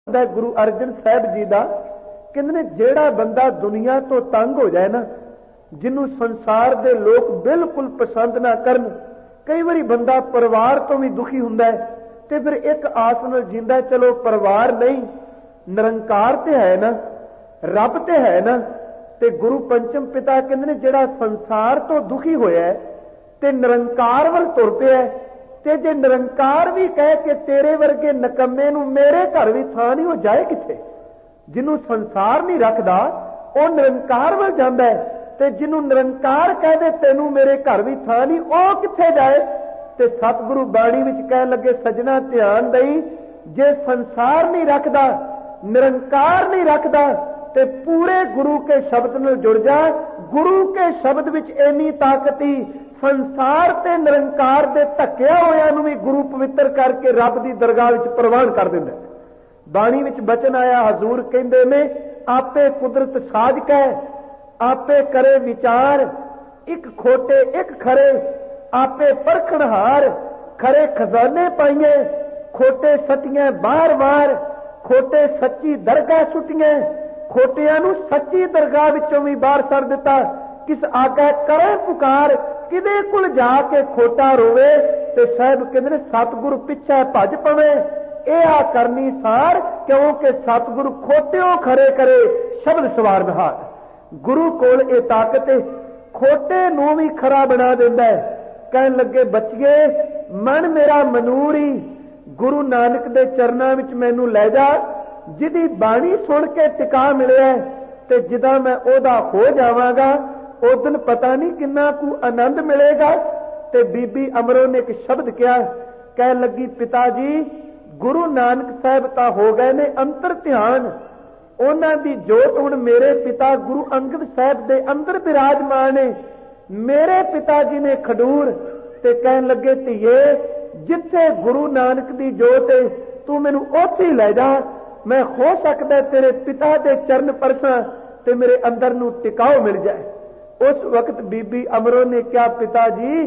गुरु अर्जन साहब जी का कहते ने जेड़ा बंदा दुनिया तो तंग हो जाए ना, जिन्हों संसार के लोग बिल्कुल पसंद ना करन, कई बारी बंदा परिवार तो भी दुखी हुंदा है ते फिर एक आस नाल जींदा है, चलो परिवार नहीं निरंकार ते है ना, रब ते है ना। ते गुरु पंचम पिता कहते ने जेड़ा संसार तो दुखी होया है ते निरंकार वल तुर पिया है, ते जे निरंकार भी कह के तेरे वर्गे नकम्मे नूं मेरे घर भी थां नहीं, हो जाए किथे। जिन्हों संसार नहीं रखदा वो निरंकार वल जांदा है, ते जिन्हों निरंकार कह दे तेनू मेरे घर भी थां नहीं, वो किथे जाए। ते सतगुरु बाणी विच कह लगे सजना ध्यान दई, जे संसार नहीं रखदा निरंकार नहीं रखदा ते पूरे गुरु के शब्द नाल जुड़ जा। गुरु के शब्द विच इन्नी ताकत ही संसार ते निरंकार दे धक्किया होया नूं भी गुरु पवित्र करके रब दी दरगाह विच प्रवान कर दिंदा है। बाणी विच बचन आया, हजूर कहंदे ने आपे कुदरत साज कै, आपे करे विचार, एक खोटे एक खरे, आपे परखणहार, खरे खजाने पाइए, खोटे सटियां बार बार, खोटे सच्ची दरगाह सुटियां, खोटियां नूं सच्ची दरगाह विचों भी बाहर कर दिता। किस आगे करे पुकार, किदे कुल जाके खोटा रोवे, ते साहब कहंदे ने सतगुरु पिछे भज पवे, ए आ करनी सार, क्योंकि सतगुरु खोटियों खरे करे शब्द सवार बहार। गुरु कोल ए ताकत है, खोटे नूं भी खरा बना दिंदा है। कहन लगे बच्चिए मन मेरा मनूरी, गुरु नानक दे चरनां विच मैनू लै जा, जिहदी बाणी सुन के टिका मिलिया ते जिदा मैं ओदा हो जावांगा, उस दिन पता नहीं किन्ना कु आनंद मिलेगा। ते बीबी अमरों ने एक शब्द कहा, कह लगी पिता जी गुरु नानक साहब तां हो गए ने अंतर ध्यान, उन्हां दी जोत हुण मेरे पिता गुरु अंगद साहब दे अंदर विराजमान है। मेरे पिता जी ने खडूर ते कहन लगे धीए जिथे गुरु नानक दी जोत है तू मैनू उत्थे ही लै जा, मैं हो सकता तेरे पिता दे चरण परसां ते मेरे अंदर नू टिकाओ मिल जाए। उस वक्त बीबी अमरों ने क्या पिता जी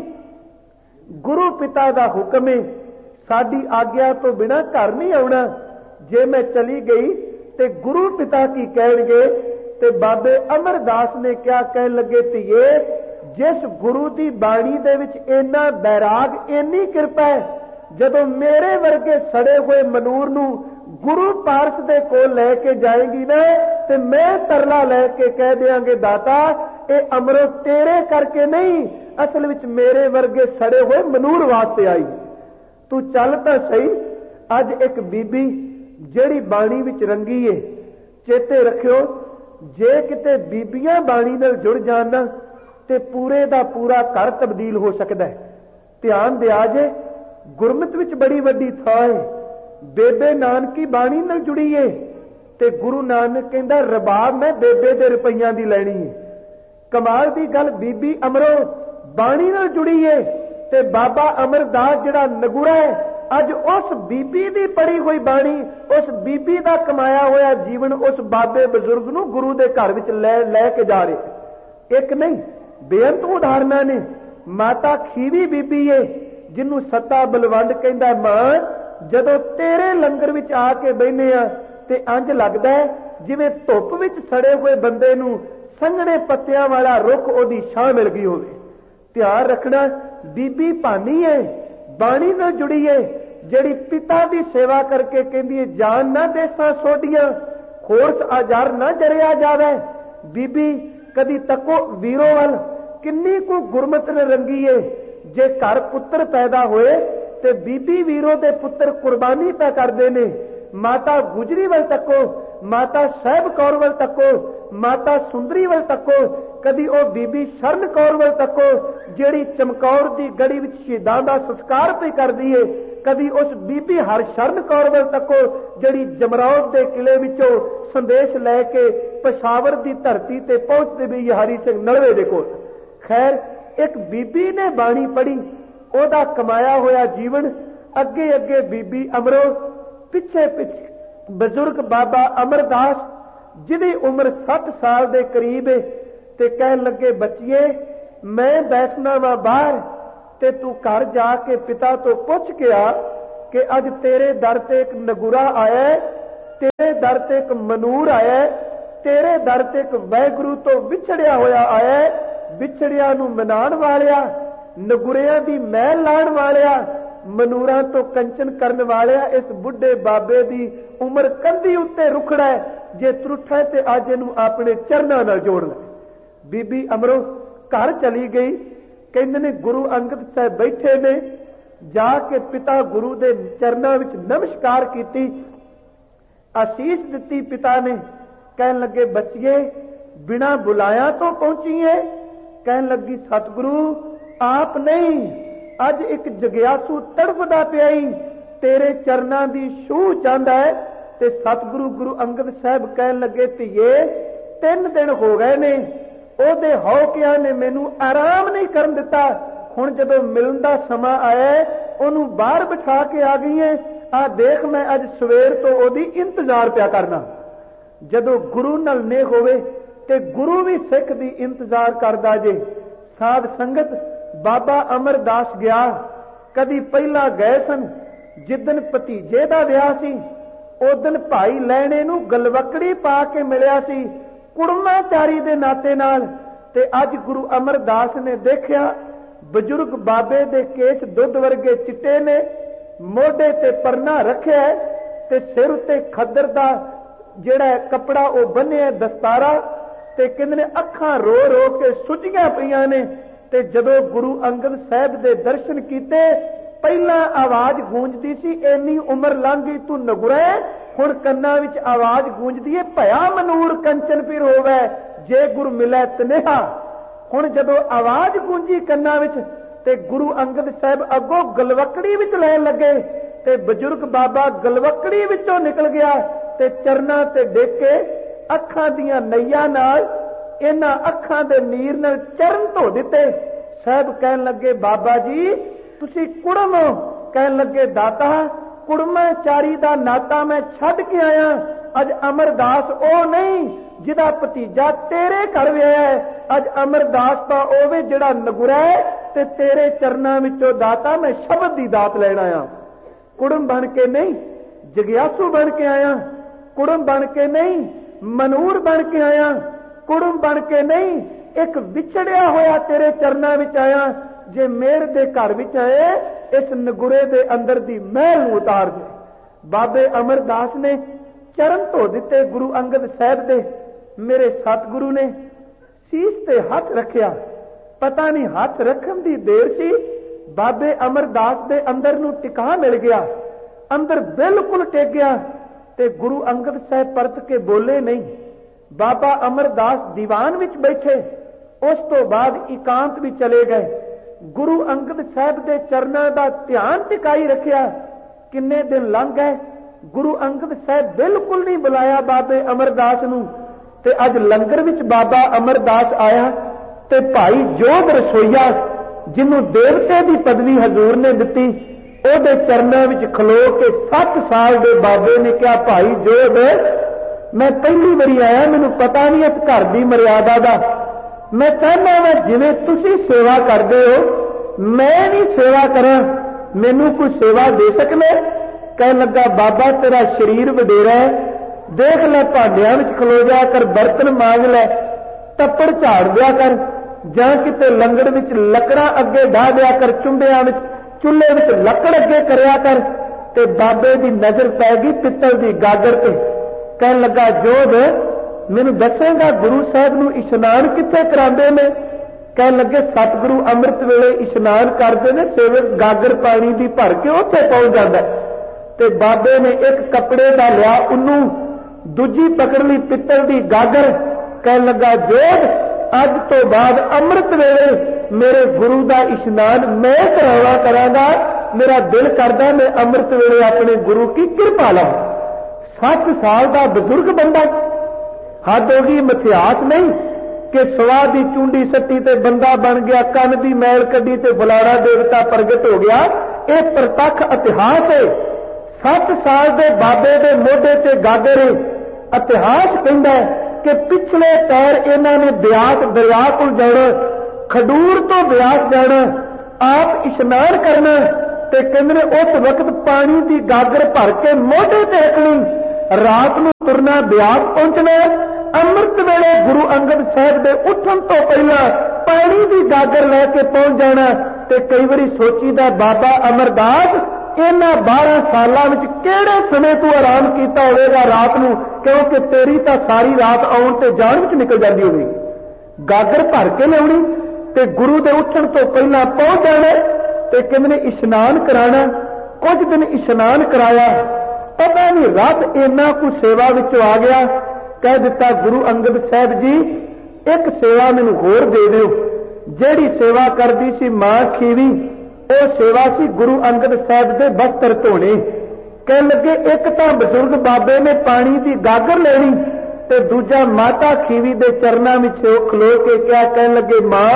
गुरु पिता का हुक्म है, साडी आग्या तो बिना घर नहीं आउणा, जे मैं चली गई ते गुरु पिता की कहणगे। ते बाबे अमरदास ने क्या कहन लगे धीए जिस गुरु की बाणी दे विच इन्ना बैराग, इन्नी कृपा है, जदों मेरे वर्गे सड़े हुए मनूर नूं गुरु पारस दे कोल लैके जाएगी ना, ते मैं तरला लैके कह देंगे दाता ये अमरो तेरे करके नहीं, असल विच मेरे वर्गे सड़े हुए मनूर वास्ते आई। तू चल तां सही। अज एक बीबी जेड़ी बाणी विच रंगी है, चेते रखियो जे किते बीबियां बाणी नाल जुड़ जाण ना ते पूरे दा पूरा घर तब्दील हो सकदा है। ध्यान दिया जे गुरमत विच बड़ी वड्डी थां है, बेबे नानकी बाणी नाल जुड़ी है ते गुरु नानक कहंदा रबाब मैं बेबे दे रुपइयां दी लैणी है। कमाल दी गल बीबी अमरो बाणी नाल जुड़ी है ते बाबा अमरदास जिहड़ा नगुरा है अज उस बीबी दी पढ़ी हुई बाणी, उस बीबी दा कमाया होया जीवन उस बाबे बजुर्ग नूं गुरु दे घर विच लै के जा रहे। एक नहीं बेअंत उदाहरणां ने। माता खीवी बीबी है जिन्हों सत्ता बलवंड कहंदा, मां जदों तेरे लंगर विच आके बहने आ ते इंज लगदा है जिवें धुप विच सड़े हुए बंदे नूं संघने पत्तियां वाला रुख ओदी छां मिल गई होवे। ध्यान रखना बीबी भानी है, बाणी नाल जुड़ी है, जिहड़ी पिता दी सेवा करके कहंदी है जान ना देसां सोडियां, खोरस आजार ना जरिया जावे। बीबी कदी तको वीरो वल किन्नी को गुरमत ने रंगी है। जे घर पुत्र पैदा होए ते बीबी वीरो दे पुत्र कुर्बानी पै करदे ने। माता गुजरी वल तको, माता साहब कौर वल तको, माता सुंदरी वल तको, कदी ओ बीबी शरण कौर वल तको जेड़ी चमकौर दी गड़ी विच शहीदां दा संस्कार पे करदी है, कदी उस बीबी हर शरण कौर वल तको जेड़ी जमरौद दे किले विचों संदेश लैके पेशावर दी धरती ते पहुंचदे भी हरि सिंह नलवे दे कोल। खैर एक बीबी ने बाणी पढ़ी, ओदा कमाया होया जीवन, अगे अगे बीबी अमरो, पिछे पिछे बजुर्ग बाबा अमरदास जिहदी उम्र 60 साल दे करीब है। ते कह लगे बच्चिए मैं बैठना वा बाहर ते तू घर जाके पिता तो पुछ के आ कि अज तेरे दर ते एक नगुरा आया है। दर ते एक मनूर आया, तेरे दर ते एक वाहिगुरू तो विछड़िया होया आया, विछड़िया नूं मनाण वालिया, नगुरिया दी मैल लाण वालिया, मनूरां तो कंचन करन वालिया, इस बुढ़े बाबे दी उमर कंधी उत्ते रुखड़ा है, जे त्रुठा ते अज इहनूं अपने चरनां नाल जोड़ ले। बीबी अमरो घर चली गई। कहंदे ने गुरु अंगद साहब बैठे ने, जाके पिता गुरु दे चरनां विच नमस्कार कीती, आशीष दिती पिता ने। कहन लगे बच्चिए बिना बुलाया तो पहुंची है। कहन लगी सतगुरु आप नहीं, अज एक जगियासू तड़फदा पिया ही तेरे चरनां दी छूह चाहंदा है। ते सतगुरु गुरु अंगद साहब कहन लगे धीए 3 दिन हो गए ने, ओदे हौकिया ने मैनू आराम नहीं करन दिता। हुण जदों मिलण दा समां आया ओनू बाहर बिठा के आ गई है। आ देख मैं अज सवेर तो ओदी इंतजार पिया करना। जदों गुरु नाल नेह होवे ते गुरु भी सिख दी इंतजार करदा जे। साध संगत बाबा अमरदास गया, कदी पहला गए सन जिदन भतीजे दा विआह सी, उदन भाई लैणे नूं गलवकड़ी पा के मिलिया सी कुड़माचारी दे नाते नाल। ते अज गुरु अमरदास ने देखिया बजुर्ग बाबे दे केस दुध वर्गे चिट्टे ने, मोढे ते परना रखिया ते सिर उत्ते खद्दर दा जिहड़ा कपड़ा ओ बन्निया दस्तारा, ते कहंदे ने अखां रो रो के सुजियां पईयां ने। ते जदों गुरु अंगद साहब दे दर्शन कीते, पहला आवाज गूंजदी सी इन्नी उमर लंघ गई तू नगुरै, हुण कन्नां विच आवाज गूंजदी है भया मनूर कंचन पीर होवै जे गुर मिलै तनेहा। हुण जदों आवाज गूंजी कन्नां विच ते गुरु अंगद साहब अगों गलवकड़ी विच लैण लगे, ते बजुर्ग बाबा गलवकड़ी विचों निकल गया ते चरनां ते डिग के अखां दीयां नईयां नाल इन्हां अखां दे नीर नाल चरण धो दिते। साहब कहन लगे बाबा जी तुसी कुड़म हो। कहन लगे दाता कुड़माचारी दा नाता मैं छड्ड के आया। अज अमरदास ओ नहीं जिहदा भतीजा तेरे घर विआहिया है, अज अमरदास दा ओवे जिहड़ा नगुरा है ते तेरे चरनां विचों दाता मैं शब्द दी दात लैण आया। कुड़म बन के नहीं, जगियासू बन के आया। कुड़म बन के नहीं, मनूर बन के आया। कुड़म बन के नहीं, एक विछड़िया होया तेरे चरनां विच आया। जे मेर दे घर विच आए इस नगुरे दे अंदर दी महल नूं उतार दे। बाबे अमरदास ने चरण धो दिते गुरु अंगद साहब दे। मेरे सतगुरु ने सीस ते हथ रखिया, पता नहीं हथ रखन दी देर सी, बाबे अमरदास दे अंदर नूं टिका मिल गया, अंदर बिल्कुल टेक गया। ते गुरु अंगद साहब परत के बोले नहीं। बाबा अमरदास दीवान विच बैठे, उस तो बाद एकांत भी चले गए। गुरु अंगद साहब दे चरनां दा ध्यान टिकाई रखिया। किन्ने दिन लंघ गए, गुरु अंगद साहब बिल्कुल नहीं बुलाया बाबे अमरदास नूं। ते अज लंगर विच बाबा अमरदास आया ते भाई जोध रसोईया जिन्हों देवते की पदवी हजूर ने दिती, ओदे चरनां विच खलो के 7 साल दे बाबे ने कहा भाई जोध मैं पहली बारी आया, मैनूं पता नहीं इस घर की मर्यादा दा, मैं चाहना वा जिवें तुसीं सेवा करदे हो मैं भी सेवा करा, मैनूं कोई सेवा दे सकने? कह लगा बाबा तेरा शरीर वडेरा है, देख लै भांडियां विच खलो जा कर, बर्तन मांज लै, टप्पड़ झाड़ दिया कर, जां किते लंगड़ विच लकड़ां अगे ढा दिया कर, चुंबियां विच चुल्हे विच लकड़ अगे करया कर। ते बाबे दी नजर पै गई पित्तल दी गागर ते। कहन लगा जोध मैनूं दसेगा गुरु साहब नूं इशनान कित्थे करांदे ने? कहन लगे सतगुरु अमृत वेले इशनान करते ने, सेवक गागर पानी दी भर के उत्थे पहुंच जांदा। ते बाबे ने एक कपड़े दा लिया उन्नू, दूजी पकड़ ली पित्तल दी गागर। कहन लगा जोध अज तो बाद अमृत वेले मेरे गुरु दा इशनान मैं करावा करांगा, मेरा दिल करदा मैं अमृत वेले अपने गुरु की कृपा लवां। 7 साल का बजुर्ग बंदा, हद हो गई, मिथ्यास नहीं कि सवा दी चूंडी सट्टी ते बंदा बन गया, कन दी मैल कड्डी ते फलाना देवता प्रगट हो गया। यह प्रतख इतिहास है। 7 साल के बाबे के मोढे ते गागर। इतिहास कहता है कि पिछले पैर इन्हों ने ब्यास दरिया को जाना, खडूर तो ब्यास जाना, आप इशनान करना, ते कहते उस वक्त पानी की गागर भर के मोढे ते रखनी, रात नूं तुरना ब्यास पहुंचना, अमृत वेले गुरु अंगद साहब दे उठण तो पहला पानी की गागर लैके पहुंच जाना। ते कई बारी सोचीदा बाबा अमरदास इन्हां 12 सालां विच किहड़े समय तू आराम कीता होवेगा रात नूं, क्योंकि तेरी तां सारी रात आउण ते जाण विच निकल जाती होवेगी। गागर भर के लियाउणी ते गुरु दे उठण तो पहला पहुंच जाना ते कहंदे ने इशनान कराना। कुछ दिन इशनान कराया, पता नहीं रब इन्ना कुछ सेवा विचों आ गया, कह दिता गुरु अंगद साहब जी एक सेवा मैनूं होर दे दिओ। जिहड़ी सेवा करदी सी मां खीवी, ਉਹ सेवा सी गुरु अंगद साहब के वस्त्र धोने। कह लगे एक तो बजुर्ग बाबे ने पानी की गागर लेनी ते दूजा माता खीवी के चरणों में खलो के क्या कह लगे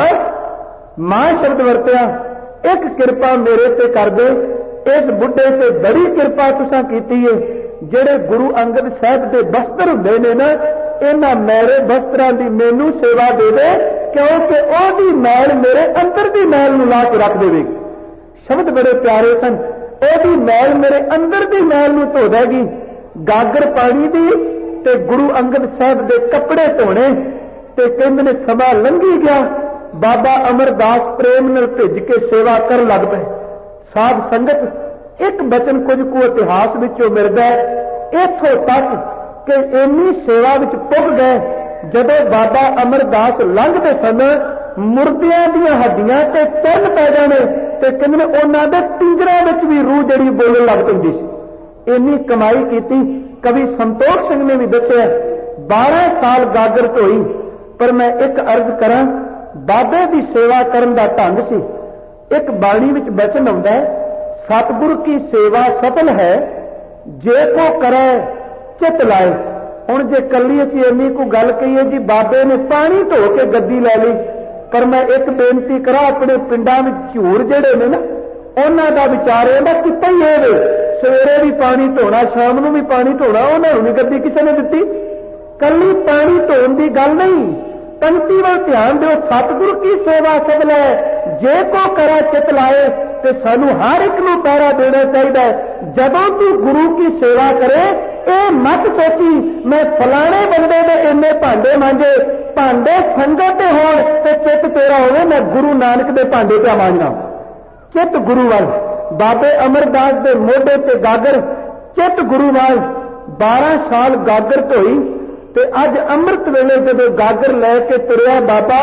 मां शब्द वरत्या, एक कृपा मेरे ते कर दे, इस बुढ़े से बड़ी कृपा तुसां कीती है। जेड़े गुरु अंगद साहब के वस्त्र हुंदे ने ना, इन्हां मैले वस्त्रां दी मैनू सेवा दे दे, क्योंकि ओहदी मैल मेरे अंदर की मैल नूं ला के रख देवेगी। शब्द बड़े प्यारे सन, ओहदी मैल मेरे अंदर की मैल नूं धो देगी। गागर पानी दी ते गुरु अंगद साहब दे कपड़े धोने ते कहंदे ने समा लंघी गया। बाबा अमरदास प्रेम नाल भिज के सेवा कर लग पे। साध संगत एक बचन कुछ को इतिहास विचों मिलदा है इत्थों तक कि इन्नी सेवा विच पुग गए। जदों बाबा अमरदास लंघदे सन मुर्दियां दीयां हड्डियां ते चन्न पै जाने ते कहंदे उन्हां दे पिंजरां विच भी रूह जिहड़ी बोलण लग पैंदी सी। इन्नी कमाई कीती। कवि संतोख सिंह ने भी दस्सिआ 12 साल गागर ढोई। पर मैं एक अर्ज करां, बाबे की सेवा करन दा ढंग सी। एक बाणी विच बचन आउंदा है, सतगुर की सेवा सफल है जे को करे चित लाए। हुण जे कल्ली असीं इन्नी को गल कहीए जी बाबे ने पानी धो के गद्दी लै लई, पर मैं एक बेनती करा अपने पिंडां विच झूर जिहड़े ने ना उन्हां दा विचार इहदा किता ही है, सवेरे भी पानी धोना शाम नूं भी पानी धोना, उन्हां नूं नहीं गद्दी किसी ने दित्ती। कल्ली पानी धोण दी गल नहीं, पंक्ति वाल ध्यान दो। सतगुर की सेवा सफल है जे को करे चित लाए। ते सानू हर एक नूं पैरा देना चाहिए। जदों तू गुरु की सेवा करे ये मत सोची मैं फलाने बंदे दे इन्ने भांडे मांजे, भांडे संगत दे होण ते चित तेरा होवे मैं गुरु नानक दे भांडे पे मांजना। चित गुरु वाल बाबे अमरदास दे मोढे ते गागर, चित गुरु वाल 12 साल गागर धोई। ते अज अमृत वेले जदों गागर लैके तुरिया बाबा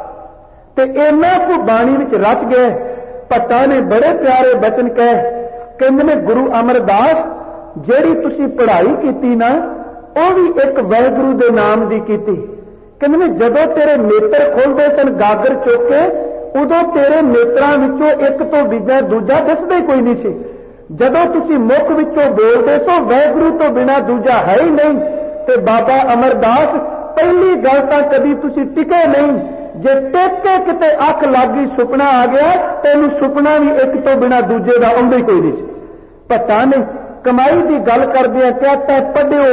ते इन्ना को बाणी विच रच गए। भट्टां ने बड़े प्यारे बचन कहंदे ने गुरु अमरदास जिहड़ी तुसीं पढ़ाई कीती ना वो भी एक वाहिगुरू दे नाम दी कीती। कहंदे ने जदों तेरे नेत्र खोलदे सन गागर चुक के उदों तेरे नेत्रां विचों एक तो बीजा दूजा दिसदा ही कोई नहीं सी। जदों तुसीं मुख विचों बोलदे सो वाहिगुरू तो बिना दूजा है ही नहीं। ते बाबा अमरदास पहली गल तां कदी तुसीं टिके नहीं, जे टिक के किते अख लग गई सुपना आ गया तैनूं सुपना भी एक तो बिना दूजे का आउंदा ही कोई नहीं सी। भट्टां ने कमाई की गल करदिआं कहता पढ़िओ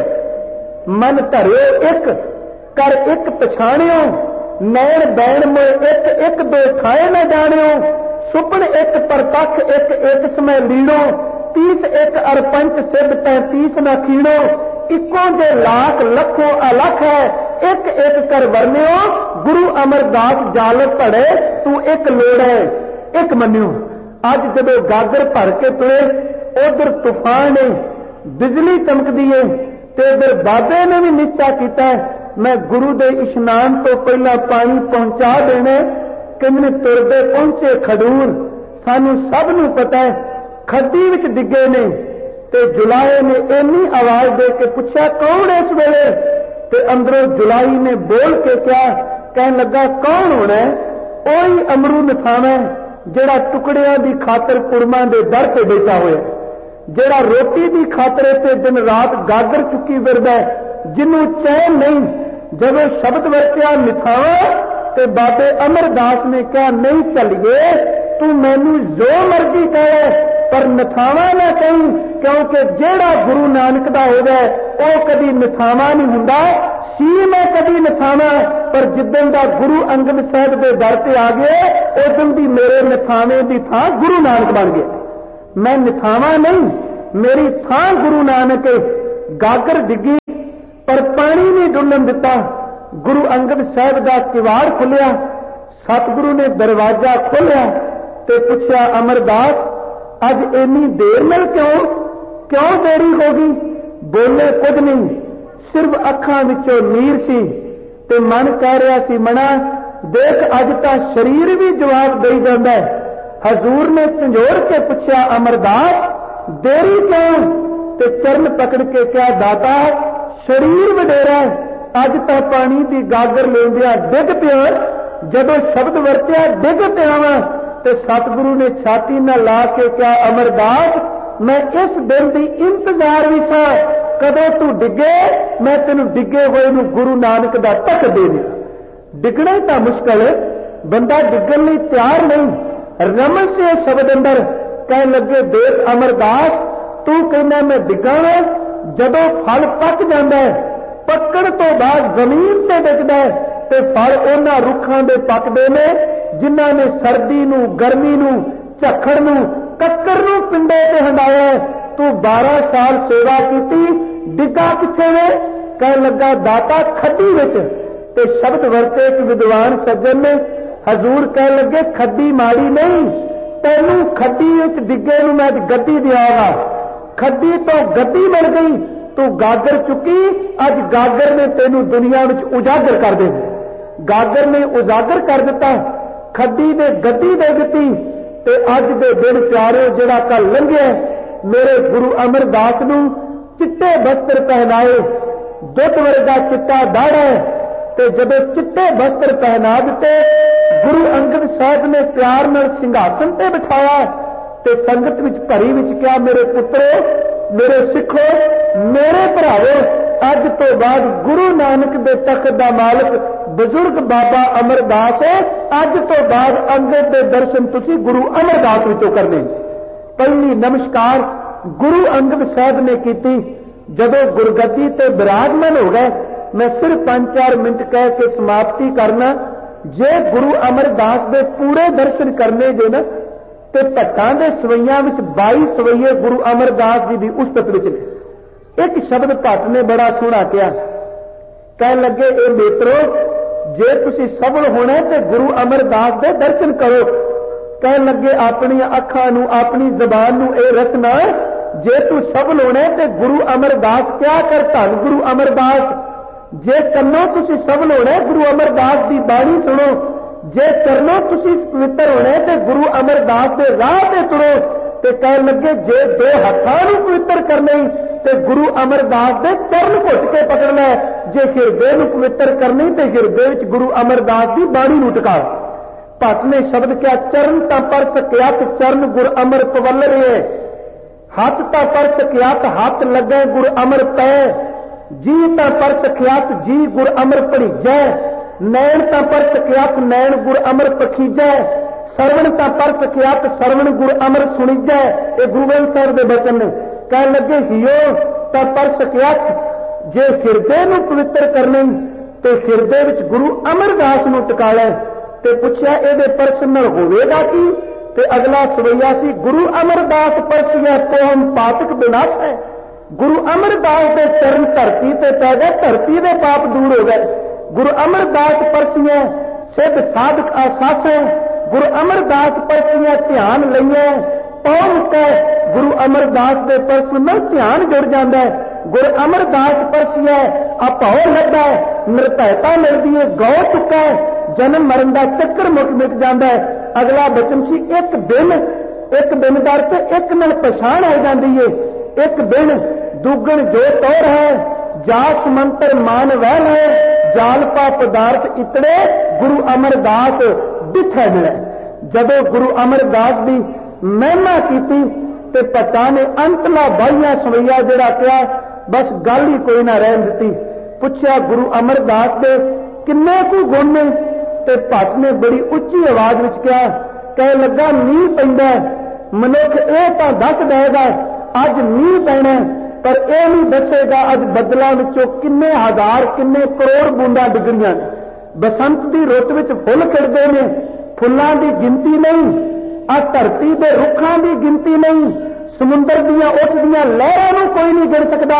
एक मन धरिओ एक कर एक पछाणिओ नैण बैण में एक एक दो खाए न जाणिओ सुपन एक परतख एक एक समय लीणो 30 एक अरपंच सिद्ध 35 न खीणो इको जे लाख लखों अलख है एक एक कर वर्ण्यो गुरु अमरदास जाल पड़े तू एक लोड़ है एक मन्यो। अज जदों गागर भर के तुरे उधर तूफान है बिजली चमकदी है ते उधर बाबे ने भी निश्चा किया मैं गुरु दे इशनान तो पहला पानी पहुंचा देने। किन्ने तुरदे पहुंचे खडूर सानू सब नू पता है खड्डी विच डिगे ने ते जुलाए ने इन्नी आवाज दे के पूछा कौन इस वेले ते अंदरों जुलाई ने बोल के क्या कहन लगा कौन होना है ओही अमरू नथावा जेड़ा टुकड़ियां दी खातर कुड़मां दे दर पे बैठा होया जेड़ा रोटी दी खातर से दिन रात गागर चुकी फिरदा जिन्हों चैन नहीं। जब शब्द वरत्या निथावा ते बाबे अमरदास ने कहा नहीं चलिए तू मैनू जो मर्जी कहे पर नथावा ना कहीं क्योंकि जेड़ा गुरु नानक दा हो गए वह कभी नथावा नहीं हुंदा सी मैं कभी नथावा पर जिदन दा गुरु अंगद साहब के दर से आ गए उस दिन दी मेरे नथावे की थां गुरु नानक बन गए। मैं निथावा नहीं मेरी थां गुरु नानक है। गागर डिगी पर पानी नहीं डुलन दिता। गुरु अंगद साहब का किवाड़ खुलिया, सतगुरु ने दरवाजा खोलिया ते पूछा, अमरदास अज इन्नी देर में क्यों देरी हो गई? बोले कुछ नहीं, सिर्फ अखां विचों नीर सी ते मन कह रहा सी, मना देख अज तां शरीर भी जवाब दई जांदा है। हजूर ने झंझोड़ के पूछा, अमरदास देरी क्यों? ते चरण पकड़ के क्या, दाता शरीर वडेरा, अज तां पानी की गागर लेंदिया डिग पिया। जदों शब्द वरत्या डिग पिया वा ते सतगुरु ने छाती न ला के क्या, अमरदास मैं इस दिन की इंतजार भी सा, कदों तू डिगे मैं तेन डिगे हुए नूं गुरु नानक दा तक दे दिया। डिगना तो मुश्किल है, बंदा डिगन लई तैयार नहीं। रमन से शब्द अंदर कह लगे, देख अमरदास तू कहना मैं डिगा वा, जदों फल पक जाता है, पकड़ तो बाद जमीन ते डिगदा है ते फल उन्हां रुखां दे पकदे ने जिन्हां ने सर्दी नूं, गर्मी नूं, झक्खड़ नूं, कक्कर नूं पिंडे ते हंडाया। तू 12 साल सेवा की, डिगा किथे वे? कह लगा, दाता खड्डी विच। ते शब्द वरते एक विद्वान सज्जन ने, हजूर कह लगे खड्डी माड़ी नहीं, तैनू खड्डी विच डिगे नूं मैं गद्दी दियागा। खड्डी तो गद्दी मिल गई, तू गागर चुकी, अज गागर ने तेनू दुनिया विच उजागर कर दे। गागर ने उजागर कर दिता, खड्डी ने गद्दी दे दी। ते अज दे दिन प्यारे जिहड़ा कल लंघिया, मेरे गुरु अमरदास नूं चिट्टे वस्त्र पहनाए, दुध वर्गा चिट्टा दाड़ा है। ते जब चिट्टे वस्त्र पहना दिते, गुरु अंगद साहब ने प्यार नाल सिंघासन ते बिठाया ते संगत विच भरी विच क्या, मेरे पुत्रो, मेरे सिखो, मेरे भरावो, अज तो बाद गुरु नानक दे तख्त दा मालिक बुजुर्ग बाबा अमरदास है। अज तो बाद अंगद दे दर्शन तुसी गुरु अमरदास विचों करने। पहली नमस्कार गुरु अंगद साहब ने की। जदों गुरगद्दी ते विराजमान हो गए, मैं सिर्फ 5-4 मिनट कह के समाप्ति करना। जे गुरु अमरदास दे पूरे दर्शन करने जे ना ते भट्टां दे सवैयां विच 22 सवैये गुरु अमरदास जी की उस्तत विच ने। एक शब्द भट्ट ने बड़ा सोहना कहा, कह लगे, ए मित्रो जे तुसी सबल होना ते गुरु अमरदास दे दर्शन करो। कह लगे, अपनी अखां नूं, अपनी जबान नूं ए रसना, जे तू सबल होना ते गुरु अमरदास क्या कर, धन गुरु अमरदास। जे कन्नों तुसी सबल होना, गुरु अमरदास की बाणी सुनो। जे चरणों तुसी पवित्र होना ते गुरु अमरदास के राह ते तुरो। ते कह लगे, जे 2 हत्थां नूं पवित्र करने ते गुरु अमरदास के चरण घुट के पकड़ना। जे हिरदे नूं पवित्र करनी ते हिरदे विच गुरु अमरदास की बाणी नूं टिकाओ। भट्ट ने शब्द क्या, चरण तां पर सकियात चरण गुर अमर पवल रहे, हथ तां पर सकियात हथ लगे गुर अमर पै, जी तां पर सकियात जी गुर अमर पड़ीजै, नैन तां पर सकियात नैन गुर अमर पखीजै, सरवण तां पर सकियात सरवण गुर अमर सुणीजै। ये गुरु ग्रंथ साहिब दे वचन ने। कह लगे, हियो तां पर सकियात, जे हिरदे नूं पवित्र करने ते हिरदे विच गुरु अमरदास नूं टिका लै। ते पुछया, इहदे परस नाल होवेगा की? ते अगला सवैया सी, गुरु अमरदास परसिया कोम पातक विनाश है। गुरु अमरदास के चरण धरती ते पै गए, धरती के पाप दूर हो गए। गुरु अमरदास परसिया सिद्ध साधक आसास है। गुरु अमरदास परसिया ध्यान लईए पौ मुक्का। गुरु अमरदास के परस नाल ध्यान जुड़ जाता है। गुरु अमरदास परसिया अपौ लगता है, निर्भयता मिलती है, गौ चुका है, जन्म मरण का चक्कर मुक मिट जाता है। अगला बचन सी, एक दिन दर से एक नाल पछाण हो जाती है। एक दिन दुगण जो तौर है, जास मंत्र मान वहल है, जालपा पदार्थ इतने गुरु अमरदास दिखे मिले। जदों गुरु अमरदास की महिमा की ते पता ने अंतला बाइया सवैया जड़ा क्या, बस गल ही कोई ना रहन दी। पूछया, गुरु अमरदास दे किन्ने कु गुण ने? ते भट्ट ने बड़ी उच्ची आवाज विच कहा, कह लगा, नींह पैंदा मनुख ये तां दस देगा अज नींह पैना, पर यह नहीं दसेगा अज बदलों विचों किन्ने हजार किन्ने करोड़ बूंदा डिगणियां। बसंत की रुत विच फुल खिड़दे ने, फुल्लां की गिनती नहीं, आ धरती के रुखां की गिनती नहीं, समुंदर दीयां उठदियां लहरां नूं कोई नहीं गिण सकदा।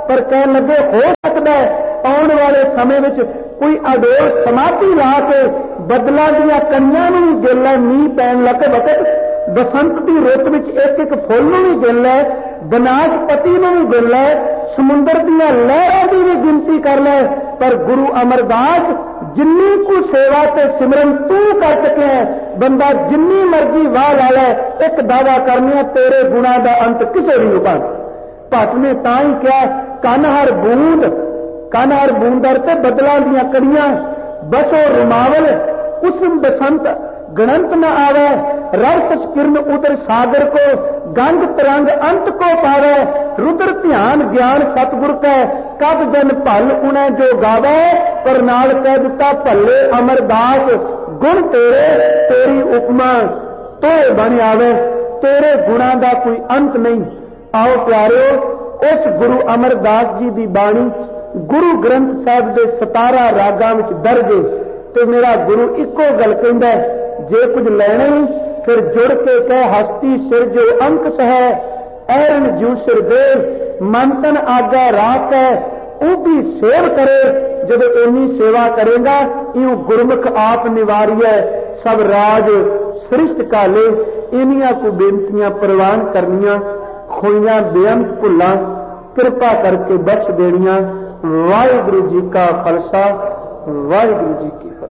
पर कह लगे हो सकता है आने वाले समय में कोई अडोल समाधि ला के बदलों दियां कणियां नूं भी गिन लै, मींह पैण लग वक्त बसंत की रुत में एक एक फुल नूं भी गिन लै, बनासपति नूं भी गिन लै, समुंदर दियां लहरां की भी गिनती कर लै, पर गुरु अमरदास जिन्नी को सेवा ते सिमरन तू कर सके बंदा जिन्नी मर्जी वाह ला लै, एक दावा करने तेरे गुणा का अंत किसे भी नहीं भट्ट ने तां ही कहा कन हर बूंद ते बदलों दियां कड़ियां बसो रुमावल उस बसंत गणंत न आवे, रस किरण उदर सागर को गंग तरंग अंत को पावे, रुद्र ध्यान ज्ञान सतगुर कै कब जन भल उन्हें जो गावे, पर नाल कह दिता भले अमरदास गुण तेरे तेरी उपमा तो बन आवे, तेरे गुणा का कोई अंत नहीं। आओ प्यारिओ उस गुरु अमरदास जी की बाणी गुरु ग्रंथ साहिब के 17 रागां विच दर्ज है। तो मेरा गुरु इको गल कहंदा जे कुछ लेना ही फिर जुड़ के कह हस्ती सिर जो अंक है, ऐरन जू सिर दे मन तन आगा राख है, वो भी सेव करे, जब इन्नी सेवा करेगा यूं गुरमुख आप निवारिय सब राज सृष्ट काले। इनिया को बेनतियां प्रवान करनियां, खोइयां बेअंत भुलां कृपा करके बख्श देनियां। वाहिगुरु जी का खालसा, वाहिगुरु जी की फतेह।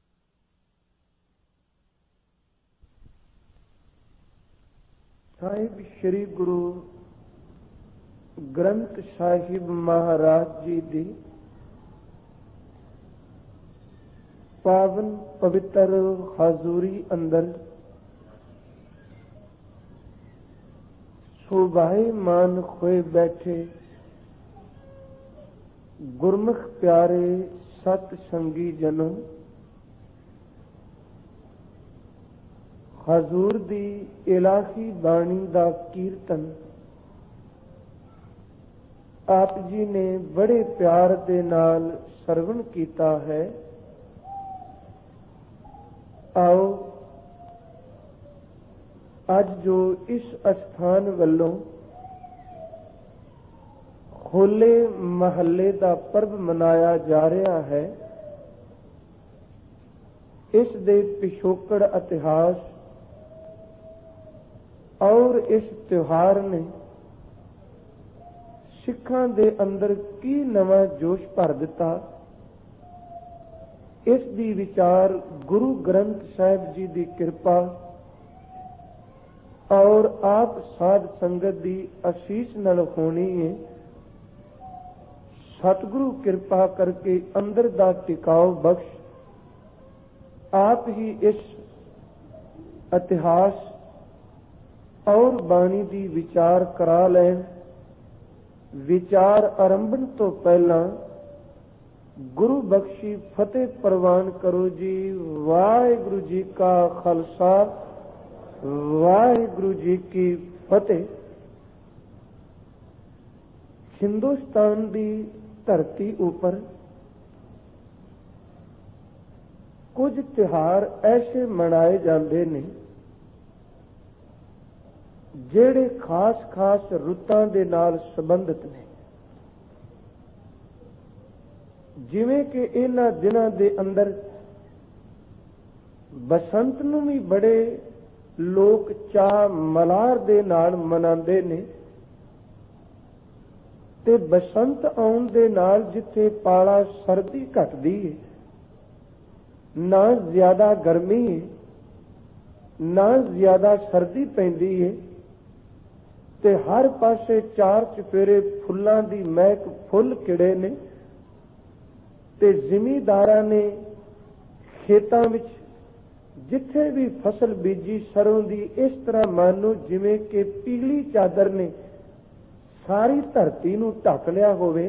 साहिब श्री गुरु ग्रंथ साहिब महाराज जी दी पावन पवित्र हाजूरी अंदर शोभायमान होए बैठे गुरमुख प्यारे सत संगी जनों, हजूर दी इलाही बाणी दा कीर्तन आप जी ने बड़े प्यार दे नाल सरवण कीता है। आओ अज जो इस अस्थान वल्लों होले महल्ले का पर्व मनाया जा रहा है, इस दे पिछोकड़ इतिहास और इस त्योहार ने सिखां दे अंदर की नवा जोश भर दिता, इस दी विचार गुरु ग्रंथ साहिब जी की कृपा और आप साध संगत की आशीष नाल होनी है। सतगुरु कृपा करके अंदर दा टिकाव बख्श आप ही इस इतिहास और बाणी दी विचार करा लैन। विचार आरंभन तो पहला गुरु बख्शी फतेह प्रवान करो जी। वाहिगुरु जी का खालसा, वाहिगुरु जी की फतेह। हिंदुस्तान दी धरती ऊपर कुछ त्योहार ऐसे मनाए जाते ने जेड़े खास खास रुतां दे नाल संबंधित ने। जिवें कि इन्हां दिनां दे अंदर बसंत नूं भी बड़े लोग चाह मलार दे नाल मनांदे ने, ते बसंत आउण दे नाल जिथे पाला सर्दी घटदी है, ना ज्यादा गर्मी है ना ज्यादा सर्दी पैंदी है, ते हर पासे चार चफेरे फुल्लां दी महक फुल खिड़े ने, ते जिमीदारां ने खेतां विच जिथे भी फसल बीजी सरों दी इस तरह मानो जिवें कि पीली चादर ने सारी धरती नूं ढक लिया होवे।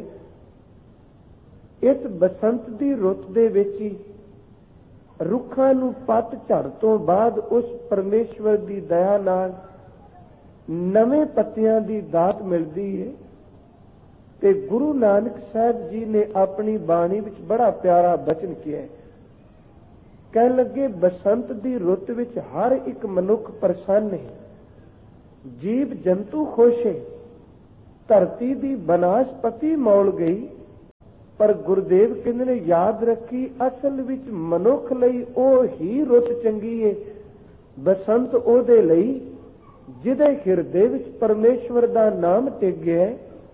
इस बसंत दी रुत दे विच ही रुखां नूं पत झड़ तो बाद उस परमेश्वर दी दया नाल नवे पत्तियां दी दात मिलदी है। ते गुरु नानक साहब जी ने अपनी बाणी विच बड़ा प्यारा बचन किया है। कह लगे बसंत दी रुत विच हर एक मनुख प्रसन्न है, जीव जंतु खुश है, ਧਰਤੀ ਦੀ ਬਨਾਸਪਤੀ ਮੌਲ ਗਈ, ਪਰ ਗੁਰਦੇਵ ਕਹਿੰਦੇ ਨੇ ਯਾਦ ਰੱਖੀ ਅਸਲ ਵਿੱਚ ਮਨੁੱਖ ਲਈ ਉਹ ਹੀ ਰੁੱਤ ਚੰਗੀ ਏ। ਬਸੰਤ ਉਹਦੇ ਲਈ ਜਿਹਦੇ ਹਿਰਦੇ ਵਿੱਚ ਪਰਮੇਸ਼ਵਰ ਦਾ ਨਾਮ ਟਿਕ ਗਿਆ,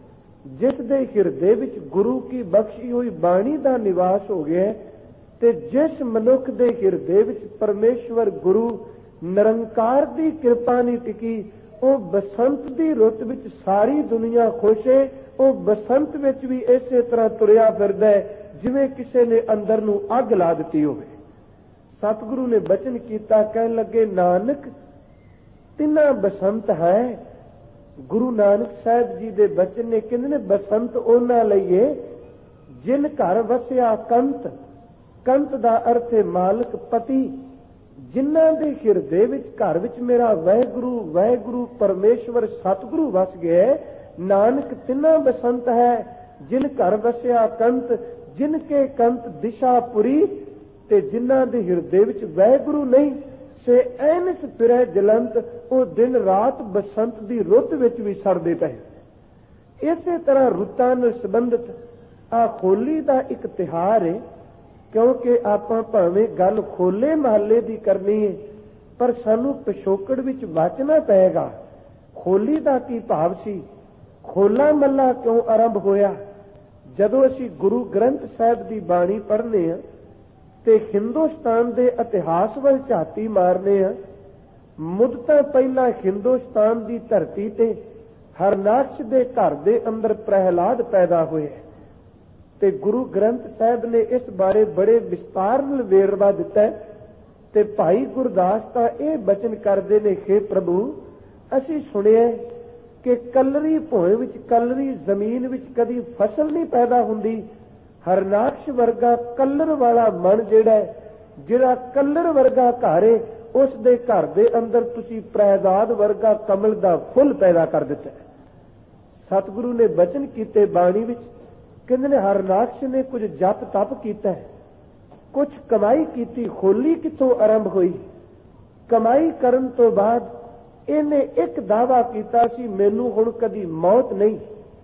ਜਿਸ ਦੇ ਹਿਰਦੇ ਵਿੱਚ ਗੁਰੂ ਕੀ ਬਖਸ਼ੀ ਹੋਈ ਬਾਣੀ ਦਾ ਨਿਵਾਸ ਹੋ ਗਿਆ, ਤੇ ਜਿਸ ਮਨੁੱਖ ਦੇ ਹਿਰਦੇ ਵਿੱਚ ਪਰਮੇਸ਼ਵਰ ਗੁਰੂ ਨਿਰੰਕਾਰ ਦੀ ਕਿਰਪਾ ਨਹੀਂ ਟਿਕੀ, ਉਹ ਬਸੰਤ ਦੀ ਰੁੱਤ ਵਿੱਚ ਸਾਰੀ ਦੁਨੀਆ ਖੁਸ਼ ਹੈ। ਉਹ ਬਸੰਤ ਵਿੱਚ ਵੀ ਇਸੇ ਤਰ੍ਹਾਂ ਤੁਰਿਆ ਫਿਰਦਾ ਹੈ ਜਿਵੇਂ ਕਿਸੇ ਨੇ ਅੰਦਰ ਨੂੰ ਅੱਗ ਲਾ ਦਿੱਤੀ ਹੋਵੇ। ਸਤਿਗੁਰੂ ਨੇ ਬਚਨ ਕੀਤਾ, ਕਹਿਣ ਲੱਗੇ ਨਾਨਕ ਤਿੰਨਾ ਬਸੰਤ ਹੈ। ਗੁਰੂ ਨਾਨਕ ਸਾਹਿਬ ਜੀ ਦੇ ਬਚਨ ਨੇ, ਕਹਿੰਦੇ ਨੇ ਬਸੰਤ ਉਹਨਾਂ ਲਈ ਏ ਜਿਨ ਘਰ ਵਸਿਆ ਕੰਤ। ਕੰਤ ਦਾ ਅਰਥ ਹੈ ਮਾਲਕ, ਪਤੀ। ਜਿਨ੍ਹਾਂ ਦੇ ਹਿਰਦੇ ਵਿੱਚ ਘਰ ਵਿੱਚ ਮੇਰਾ ਵਾਹਿਗੁਰੂ ਵਾਹਿਗੁਰੂ ਪਰਮੇਸ਼ਵਰ ਸਤਿਗੁਰੂ ਵਸ ਗਿਆ, ਨਾਨਕ ਤਿੰਨਾ ਬਸੰਤ ਹੈ। ਜਿਨ ਘਰ ਵਸਿਆ ਕੰਤ, ਜਿਨ ਕੇ ਕੰਤ ਦਿਸ਼ਾ ਪੁਰੀ, ਤੇ ਜਿਨ੍ਹਾਂ ਦੇ ਹਿਰਦੇ ਵਿੱਚ ਵਾਹਿਗੁਰੂ ਨਹੀਂ, ਸੇ ਐਨਸ ਫਿਰੈ ਜਲੰਤ। ਉਹ ਦਿਨ ਰਾਤ ਬਸੰਤ ਦੀ ਰੁੱਤ ਵਿੱਚ ਵੀ ਸੜਦੇ ਪਏ। ਇਸੇ ਤਰ੍ਹਾਂ ਰੁੱਤਾਂ ਨਾਲ ਸੰਬੰਧਿਤ ਆ ਹੋਲੀ ਦਾ ਇੱਕ ਤਿਉਹਾਰ ਹੈ। ਕਿਉਂਕਿ ਆਪਾਂ ਭਾਵੇਂ ਗੱਲ ਹੋਲੇ ਮਹੱਲੇ ਦੀ ਕਰਨੀ ਹੈ, ਪਰ ਸਾਨੂੰ ਪਿਛੋਕੜ ਵਿੱਚ ਵਾਚਣਾ ਪਏਗਾ ਹੋਲੀ ਦਾ ਕੀ ਭਾਵ ਸੀ, ਹੋਲਾ ਮਹੱਲਾ ਕਿਉਂ ਆਰੰਭ ਹੋਇਆ। ਜਦੋਂ ਅਸੀਂ ਗੁਰੂ ਗ੍ਰੰਥ ਸਾਹਿਬ ਦੀ ਬਾਣੀ ਪੜ੍ਹਨੇ ਆ ਤੇ ਹਿੰਦੁਸਤਾਨ ਦੇ ਇਤਿਹਾਸ ਵੱਲ ਝਾਤੀ ਮਾਰਨੇ ਆ, ਮੁੱਦਤਾਂ ਪਹਿਲਾਂ ਹਿੰਦੁਸਤਾਨ ਦੀ ਧਰਤੀ ਤੇ ਹਰਨਾਕਸ਼ ਦੇ ਘਰ ਦੇ ਅੰਦਰ ਪ੍ਰਹਿਲਾਦ ਪੈਦਾ ਹੋਇਆ, ਤੇ ਗੁਰੂ ਗ੍ਰੰਥ ਸਾਹਿਬ ਨੇ ਇਸ ਬਾਰੇ ਬੜੇ ਵਿਸਤਾਰ ਨਾਲ ਵੇਰਵਾ ਦਿੱਤਾ ਹੈ। ਤੇ ਭਾਈ ਗੁਰਦਾਸ ਤਾਂ ਇਹ ਬਚਨ ਕਰਦੇ ਨੇ, ਹੇ ਪ੍ਰਭੂ ਅਸੀਂ ਸੁਣਿਆ ਕਿ ਕਲਰੀ ਭੋਏ ਵਿੱਚ, ਕਲਰੀ ਜ਼ਮੀਨ ਵਿੱਚ ਕਦੀ ਫਸਲ ਨਹੀਂ ਪੈਦਾ ਹੁੰਦੀ। ਹਰਨਾਕਸ਼ ਵਰਗਾ ਕਲਰ ਵਾਲਾ ਮਨ ਜਿਹੜਾ ਕਲਰ ਵਰਗਾ ਘਰ ਹੈ, ਉਸ ਦੇ ਘਰ ਦੇ ਅੰਦਰ ਤੁਸੀਂ ਪ੍ਰਹਿਲਾਦ ਵਰਗਾ ਕਮਲ ਦਾ ਫੁੱਲ ਪੈਦਾ ਕਰ ਦਿੱਤਾ। ਸਤਿਗੁਰੂ ਨੇ ਬਚਨ ਕੀਤੇ ਬਾਣੀ ਵਿੱਚ, ਕਹਿੰਦੇ ਨੇ ਹਰਨਾਕਸ਼ ਨੇ ਕੁਝ ਜਪ ਤਪ ਕੀਤਾ, ਕੁਝ ਕਮਾਈ ਕੀਤੀ। ਹੋਲੀ ਕਿੱਥੋਂ ਆਰੰਭ ਹੋਈ? ਕਮਾਈ ਕਰਨ ਤੋਂ ਬਾਅਦ ਇਹਨੇ ਇੱਕ ਦਾਅਵਾ ਕੀਤਾ ਸੀ, ਮੈਨੂੰ ਹੁਣ ਕਦੀ ਮੌਤ ਨਹੀਂ।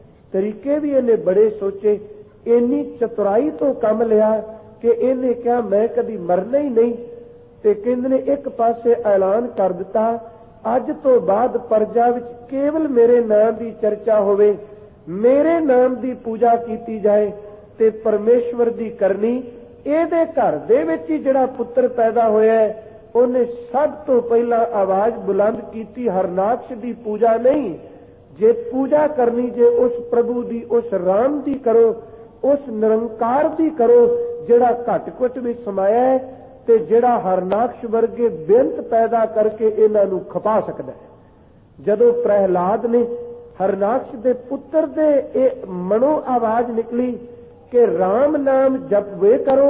ਤਰੀਕੇ ਵੀ ਇਹਨੇ ਬੜੇ ਸੋਚੇ, ਇੰਨੀ ਚਤੁਰਾਈ ਤੋਂ ਕੰਮ ਲਿਆ ਕਿ ਇਹਨੇ ਕਿਹਾ ਮੈਂ ਕਦੀ ਮਰਨਾ ਹੀ ਨਹੀਂ। ਤੇ ਕਹਿੰਦੇ ਨੇ ਇੱਕ ਪਾਸੇ ਐਲਾਨ ਕਰ ਦਿੱਤਾ, ਅੱਜ ਤੋਂ ਬਾਅਦ ਪ੍ਰਜਾ ਵਿੱਚ ਕੇਵਲ ਮੇਰੇ ਨਾਮ ਦੀ ਚਰਚਾ ਹੋਵੇ, ਮੇਰੇ ਨਾਮ ਦੀ ਪੂਜਾ ਕੀਤੀ ਜਾਏ ਤੇ ਪਰਮੇਸ਼ਵਰ ਦੀ ਕਰਨੀ। ਇਹਦੇ ਘਰ ਦੇ ਵਿੱਚ ਹੀ ਜਿਹੜਾ ਪੁੱਤਰ ਪੈਦਾ ਹੋਇਆ, ਉਹਨੇ ਸਭ ਤੋਂ ਪਹਿਲਾਂ ਆਵਾਜ਼ ਬੁਲੰਦ ਕੀਤੀ, ਹਰਨਾਕਸ਼ ਦੀ ਪੂਜਾ ਨਹੀਂ, ਜੇ ਪੂਜਾ ਕਰਨੀ ਜੇ ਉਸ ਪ੍ਰਭੂ ਦੀ, ਉਸ ਰਾਮ ਦੀ ਕਰੋ, ਉਸ ਨਿਰੰਕਾਰ ਦੀ ਕਰੋ ਜਿਹੜਾ ਘਟ ਘਟ ਵਿੱਚ ਸਮਾਇਆ ਹੈ ਤੇ ਜਿਹੜਾ ਹਰਨਾਕਸ਼ ਵਰਗੇ ਬੇਅੰਤ ਪੈਦਾ ਕਰਕੇ ਇਹਨਾਂ ਨੂੰ ਖਪਾ ਸਕਦਾ ਹੈ। ਜਦੋਂ ਪ੍ਰਹਿਲਾਦ ਨੇ ਹਰਨਾਕਸ਼ ਦੇ ਪੁੱਤਰ ਦੇ ਇਹ ਮਨੋ ਆਵਾਜ਼ ਨਿਕਲੀ ਕਿ ਰਾਮ ਨਾਮ ਜਪਵੇ ਕਰੋ,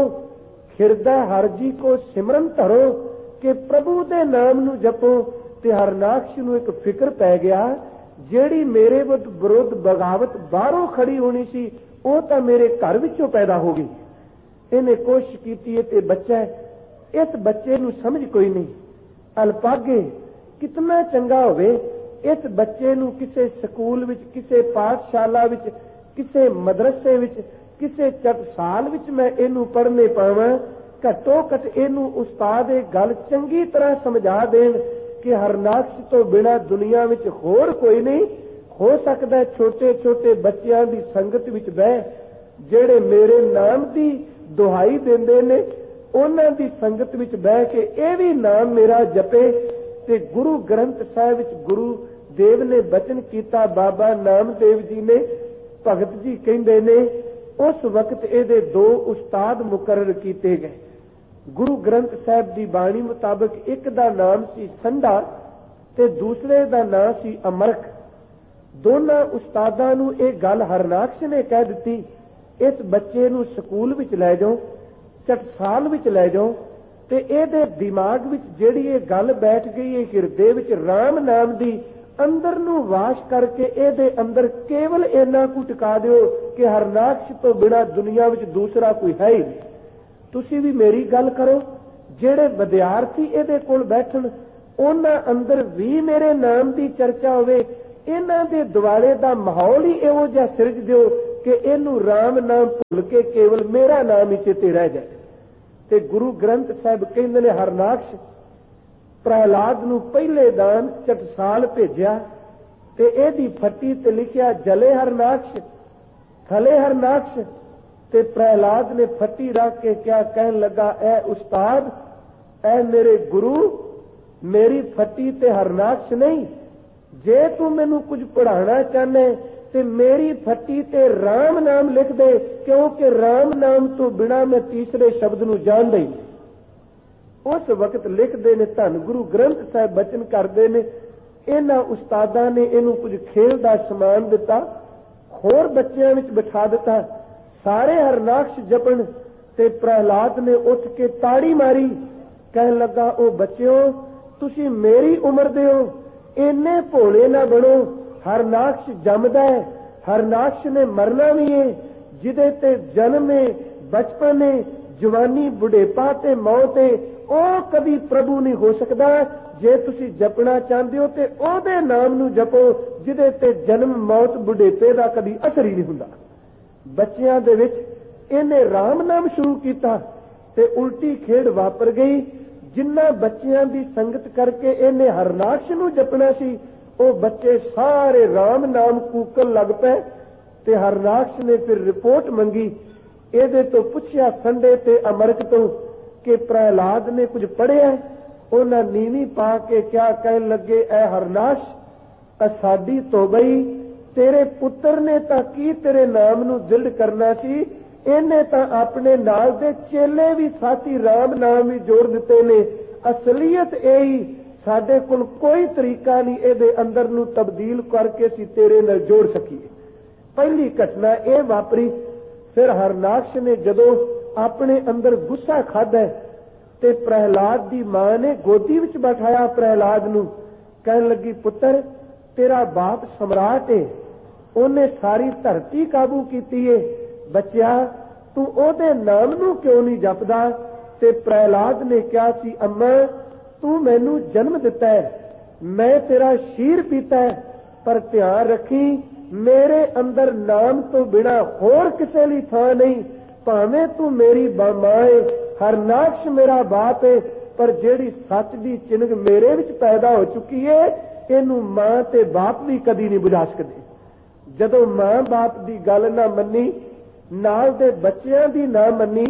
ਹਿਰਦਾ ਹਰ ਜੀ ਕੋ ਸਿਮਰਨ ਧਰੋ, ਕਿ ਪ੍ਰਭੂ ਦੇ ਨਾਮ ਨੂੰ ਜਪੋ। ਤੇ ਹਰਨਾਕਸ਼ ਨੂੰ ਇੱਕ ਫਿਕਰ ਪੈ ਗਿਆ, ਜਿਹੜੀ ਮੇਰੇ ਵਿਰੁੱਧ ਬਗਾਵਤ ਬਾਹਰੋਂ ਖੜੀ ਹੋਣੀ ਸੀ, ਉਹ ਤਾਂ ਮੇਰੇ ਘਰ ਵਿੱਚੋਂ ਪੈਦਾ ਹੋ ਗਈ। ਇਹਨੇ ਕੋਸ਼ਿਸ਼ ਕੀਤੀ ਤੇ ਬੱਚਾ, ਇਸ ਬੱਚੇ ਨੂੰ ਸਮਝ ਕੋਈ ਨਹੀਂ, ਅਲਪਾਗੇ ਕਿਤਨਾ ਚੰਗਾ ਹੋਵੇ, ਇਸ ਬੱਚੇ ਨੂੰ ਕਿਸੇ ਸਕੂਲ ਵਿੱਚ, ਕਿਸੇ ਪਾਠਸ਼ਾਲਾ ਵਿੱਚ, ਕਿਸੇ ਮਦਰਸੇ ਵਿੱਚ, ਕਿਸੇ ਟਕਸਾਲ ਵਿੱਚ ਮੈਂ ਇਹਨੂੰ ਪੜ੍ਹਨੇ ਪਾਵਾਂ। ਘੱਟੋ ਘੱਟ ਇਹਨੂੰ ਉਸਤਾਦ ਇਹ ਗੱਲ ਚੰਗੀ ਤਰ੍ਹਾਂ ਸਮਝਾ ਦੇਣ ਕਿ ਹਰਨਾਕਸ਼ ਤੋਂ ਬਿਨਾਂ ਦੁਨੀਆ ਵਿੱਚ ਹੋਰ ਕੋਈ ਨਹੀਂ ਹੋ ਸਕਦਾ। ਛੋਟੇ ਛੋਟੇ ਬੱਚਿਆਂ ਦੀ ਸੰਗਤ ਵਿੱਚ ਬਹਿ, ਜਿਹੜੇ ਮੇਰੇ ਨਾਮ ਦੀ ਦੁਹਾਈ ਦਿੰਦੇ ਨੇ, ਉਹਨਾਂ ਦੀ ਸੰਗਤ ਵਿੱਚ ਬਹਿ ਕੇ ਇਹ ਵੀ ਨਾਮ ਮੇਰਾ ਜਪੇ। ਤੇ ਗੁਰੂ ਗ੍ਰੰਥ ਸਾਹਿਬ ਵਿੱਚ ਗੁਰੂ ਦੇਵ ਨੇ ਬਚਨ ਕੀਤਾ, ਬਾਬਾ ਨਾਮਦੇਵ ਜੀ ਨੇ, ਭਗਤ ਜੀ ਕਹਿੰਦੇ ਨੇ, ਉਸ ਵਕਤ ਇਹਦੇ ਦੋ ਉਸਤਾਦ ਮੁਕਰਰ ਕੀਤੇ ਗਏ। ਗੁਰੂ ਗ੍ਰੰਥ ਸਾਹਿਬ ਦੀ ਬਾਣੀ ਮੁਤਾਬਕ ਇੱਕ ਦਾ ਨਾਮ ਸੀ ਸੰਧਾ ਤੇ ਦੂਸਰੇ ਦਾ ਨਾਮ ਸੀ ਅਮਰਖ। ਦੋਨਾਂ ਉਸਤਾਦਾਂ ਨੂੰ ਇਹ ਗੱਲ ਹਰਨਾਕਸ਼ ਨੇ ਕਹਿ ਦਿੱਤੀ, ਇਸ ਬੱਚੇ ਨੂੰ ਸਕੂਲ ਵਿੱਚ ਲੈ ਜਾਓ, ਟਕਸਾਲ ਵਿੱਚ ਲੈ ਜਾਓ, ਤੇ ਇਹਦੇ ਦਿਮਾਗ ਵਿੱਚ ਜਿਹੜੀ ਇਹ ਗੱਲ ਬੈਠ ਗਈ ਹੈ, ਹਿਰਦੇ ਵਿੱਚ ਰਾਮ ਨਾਮ ਦੀ, ਅੰਦਰ ਨੂੰ ਵਾਸ਼ ਕਰਕੇ ਇਹਦੇ ਅੰਦਰ ਕੇਵਲ ਇੰਨਾ ਕੁ ਟਿਕਾ ਦਿਓ ਕਿ ਹਰਨਾਕਸ਼ ਤੋਂ ਬਿਨਾਂ ਦੁਨੀਆ ਵਿੱਚ ਦੂਸਰਾ ਕੋਈ ਹੈ ਹੀ ਨਹੀਂ। ਤੁਸੀਂ ਵੀ ਮੇਰੀ ਗੱਲ ਕਰੋ, ਜਿਹੜੇ ਵਿਦਿਆਰਥੀ ਇਹਦੇ ਕੋਲ ਬੈਠਣ, ਉਹਨਾਂ ਅੰਦਰ ਵੀ ਮੇਰੇ ਨਾਮ ਦੀ ਚਰਚਾ ਹੋਵੇ, ਇਹਨਾਂ ਦੇ ਦੁਆਲੇ ਦਾ ਮਾਹੌਲ ਹੀ ਇਹੋ ਜਿਹਾ ਸਿਰਜ ਦਿਓ ਕਿ ਇਹਨੂੰ ਰਾਮ ਨਾਮ ਭੁੱਲ ਕੇ ਕੇਵਲ ਮੇਰਾ ਨਾਮ ਹੀ ਚੇਤੇ ਰਹਿ ਜਾਏ। ਤੇ ਗੁਰੂ ਗ੍ਰੰਥ ਸਾਹਿਬ ਕਹਿੰਦੇ ਨੇ ਹਰਨਾਕਸ਼ ਪ੍ਰਹਿਲਾਦ ਨੂੰ ਪਹਿਲੇ ਦਾਨ ਚਟਸਾਲ ਭੇਜਿਆ ਤੇ ਇਹਦੀ ਫੱਟੀ ਤੇ ਲਿਖਿਆ ਜਲੇ ਹਰਨਾਕਸ਼ ਥਲੇ ਹਰਨਾਕਸ਼। ਤੇ ਪ੍ਰਹਿਲਾਦ ਨੇ ਫੱਟੀ ਰੱਖ ਕੇ ਕਿਆ ਕਹਿਣ ਲੱਗਾ, ਐ ਉਸਤਾਦ, ਐ ਮੇਰੇ ਗੁਰੂ, ਮੇਰੀ ਫੱਟੀ ਤੇ ਹਰਨਾਕਸ਼ ਨਹੀਂ, ਜੇ ਤੂੰ ਮੈਨੂੰ ਕੁਝ ਪੜ੍ਹਾਉਣਾ ਚਾਹਨੇ ਤੇ ਮੇਰੀ ਫੱਟੀ ਤੇ ਰਾਮ ਨਾਮ ਲਿਖ ਦੇ, ਕਿਉਂਕਿ ਰਾਮ ਨਾਮ ਤੋਂ ਬਿਨਾਂ ਮੈਂ ਤੀਸਰੇ ਸ਼ਬਦ ਨੂੰ ਜਾਣਦਾ ਹੀ ਨਹੀਂ। ਉਸ ਵਕਤ ਲਿਖਦੇ ਨੇ, ਧੰਨ ਗੁਰੂ ਗ੍ਰੰਥ ਸਾਹਿਬ ਬਚਨ ਕਰਦੇ ਨੇ, ਇਹਨਾਂ ਉਸਤਾਦਾਂ ਨੇ ਇਹਨੂੰ ਕੁਝ ਖੇਲ ਦਾ ਸਮਾਨ ਦਿੱਤਾ, ਹੋਰ ਬੱਚਿਆਂ ਵਿੱਚ ਬਿਠਾ ਦਿੱਤਾ, ਸਾਰੇ ਹਰਨਾਕਸ਼ ਜਪਣ। ਤੇ ਪ੍ਰਹਿਲਾਦ ਨੇ ਉੱਠ ਕੇ ਤਾੜੀ ਮਾਰੀ, ਕਹਿਣ ਲੱਗਾ, ਉਹ ਬੱਚਿਓ, ਤੁਸੀਂ ਮੇਰੀ ਉਮਰ ਦੇ ਹੋ, ਇੰਨੇ ਭੋਲੇ ਨਾ ਬਣੋ, ਹਰਨਾਕਸ਼ ਜੰਮਦਾ ਹੈ, ਹਰਨਾਕਸ਼ ਨੇ ਮਰਨਾ ਵੀ ਹੈ, ਜਿਹਦੇ ਤੇ ਜਨਮ ਹੈ, ਬਚਪਨ ਹੈ, ਜਵਾਨੀ, ਬੁਢੇਪਾ ਤੇ ਮੌਤ ਹੈ, ਉਹ ਕਦੀ ਪ੍ਰਭੂ ਨਹੀਂ ਹੋ ਸਕਦਾ। ਜੇ ਤੁਸੀਂ ਜਪਣਾ ਚਾਹੁੰਦੇ ਹੋ ਤੇ ਉਹਦੇ ਨਾਮ ਨੂੰ ਜਪੋ ਜਿਹਦੇ ਤੇ ਜਨਮ, ਮੌਤ, ਬੁਢੇਪੇ ਦਾ ਕਦੀ ਅਸਰ ਹੀ ਨਹੀਂ ਹੁੰਦਾ। ਬੱਚਿਆਂ ਦੇ ਵਿੱਚ ਇਹਨੇ ਰਾਮ ਨਾਮ ਸ਼ੁਰੂ ਕੀਤਾ ਤੇ ਉਲਟੀ ਖੇਡ ਵਾਪਰ ਗਈ। ਜਿਨ੍ਹਾਂ ਬੱਚਿਆਂ ਦੀ ਸੰਗਤ ਕਰਕੇ ਇਹਨੇ ਹਰਨਾਕਸ਼ ਨੂੰ ਜਪਣਾ ਸੀ, ਉਹ ਬੱਚੇ ਸਾਰੇ ਰਾਮ ਨਾਮ ਕੂਕਣ ਲੱਗ ਪਏ। ਤੇ ਹਰਨਾਕਸ਼ ਨੇ ਫਿਰ ਰਿਪੋਰਟ ਮੰਗੀ, ਇਹਦੇ ਤੋਂ ਪੁੱਛਿਆ ਸੰਡੇ ਤੇ ਅਮਰਕ ਤੋਂ ਕਿ ਪ੍ਰਹਿਲਾਦ ਨੇ ਕੁਝ ਪੜ੍ਹਿਆ। ਉਹਨਾਂ ਨੀਵੀਂ ਪਾ ਕੇ ਕਿਆ ਕਹਿਣ ਲੱਗੇ, ਐ ਹਰਨਾਕਸ਼, ਸਾਡੀ ਤੋਬਈ, ਤੇਰੇ ਪੁੱਤਰ ਨੇ ਤਾਂ ਕੀ ਤੇਰੇ ਨਾਮ ਨੂੰ ਦ੍ਰਿੜ ਕਰਨਾ ਸੀ, ਇਹਨੇ ਤਾਂ ਆਪਣੇ ਨਾਲ ਦੇ ਚੇਲੇ ਵੀ ਸਾਥੀ ਰਾਮ ਨਾਮ ਹੀ ਜੋੜ ਦਿੱਤੇ ਨੇ। ਅਸਲੀਅਤ ਇਹੀ, ਸਾਡੇ ਕੋਲ ਕੋਈ ਤਰੀਕਾ ਨਹੀਂ ਇਹਦੇ ਅੰਦਰ ਨੂੰ ਤਬਦੀਲ ਕਰਕੇ ਅਸੀਂ ਤੇਰੇ ਨਾਲ ਜੋੜ ਸਕੀਏ। ਪਹਿਲੀ ਘਟਨਾ ਇਹ ਵਾਪਰੀ। ਫਿਰ ਹਰਨਾਕਸ਼ ਨੇ ਜਦੋਂ ਆਪਣੇ ਅੰਦਰ ਗੁੱਸਾ ਖਾਧਾ ਤੇ ਪ੍ਰਹਿਲਾਦ ਦੀ ਮਾਂ ਨੇ ਗੋਦੀ ਵਿੱਚ ਬਿਠਾਇਆ ਪ੍ਰਹਿਲਾਦ ਨੂੰ, ਕਹਿਣ ਲੱਗੀ, ਪੁੱਤਰ, ਤੇਰਾ ਬਾਪ ਸਮਰਾਟ ਹੈ, ਉਹਨੇ ਸਾਰੀ ਧਰਤੀ ਕਾਬੂ ਕੀਤੀ ਏ, ਬੱਚਿਆ ਤੂੰ ਉਹਦੇ ਨਾਮ ਨੂੰ ਕਿਉਂ ਨਹੀਂ ਜਪਦਾ? ਤੇ ਪ੍ਰਹਿਲਾਦ ਨੇ ਕਿਹਾ ਸੀ, ਅੰਮਾ, ਤੂੰ ਮੈਨੂੰ ਜਨਮ ਦਿੱਤਾ ਹੈ, ਮੈਂ ਤੇਰਾ ਸ਼ੀਰ ਪੀਤਾ ਹੈ, ਪਰ ਧਿਆਨ ਰੱਖੀ ਮੇਰੇ ਅੰਦਰ ਨਾਮ ਤੋਂ ਬਿਨਾਂ ਹੋਰ ਕਿਸੇ ਲਈ ਥਾਂ ਨਹੀਂ। ਭਾਵੇਂ ਤੂੰ ਮੇਰੀ ਮਾਂ ਏ, ਹਰਨਾਕਸ਼ ਮੇਰਾ ਬਾਪ ਏ, ਪਰ ਜਿਹੜੀ ਸੱਚ ਦੀ ਚਿੰਗ ਮੇਰੇ ਵਿੱਚ ਪੈਦਾ ਹੋ ਚੁੱਕੀ ਏ, ਇਹਨੂੰ ਮਾਂ ਤੇ ਬਾਪ ਵੀ ਕਦੀ ਨਹੀਂ ਬੁਝਾ ਸਕਦੇ। ਜਦੋਂ ਮਾਂ ਬਾਪ ਦੀ ਗੱਲ ਨਾ ਮੰਨੀ, ਨਾਲ ਦੇ ਬੱਚਿਆਂ ਦੀ ਨਾ ਮੰਨੀ,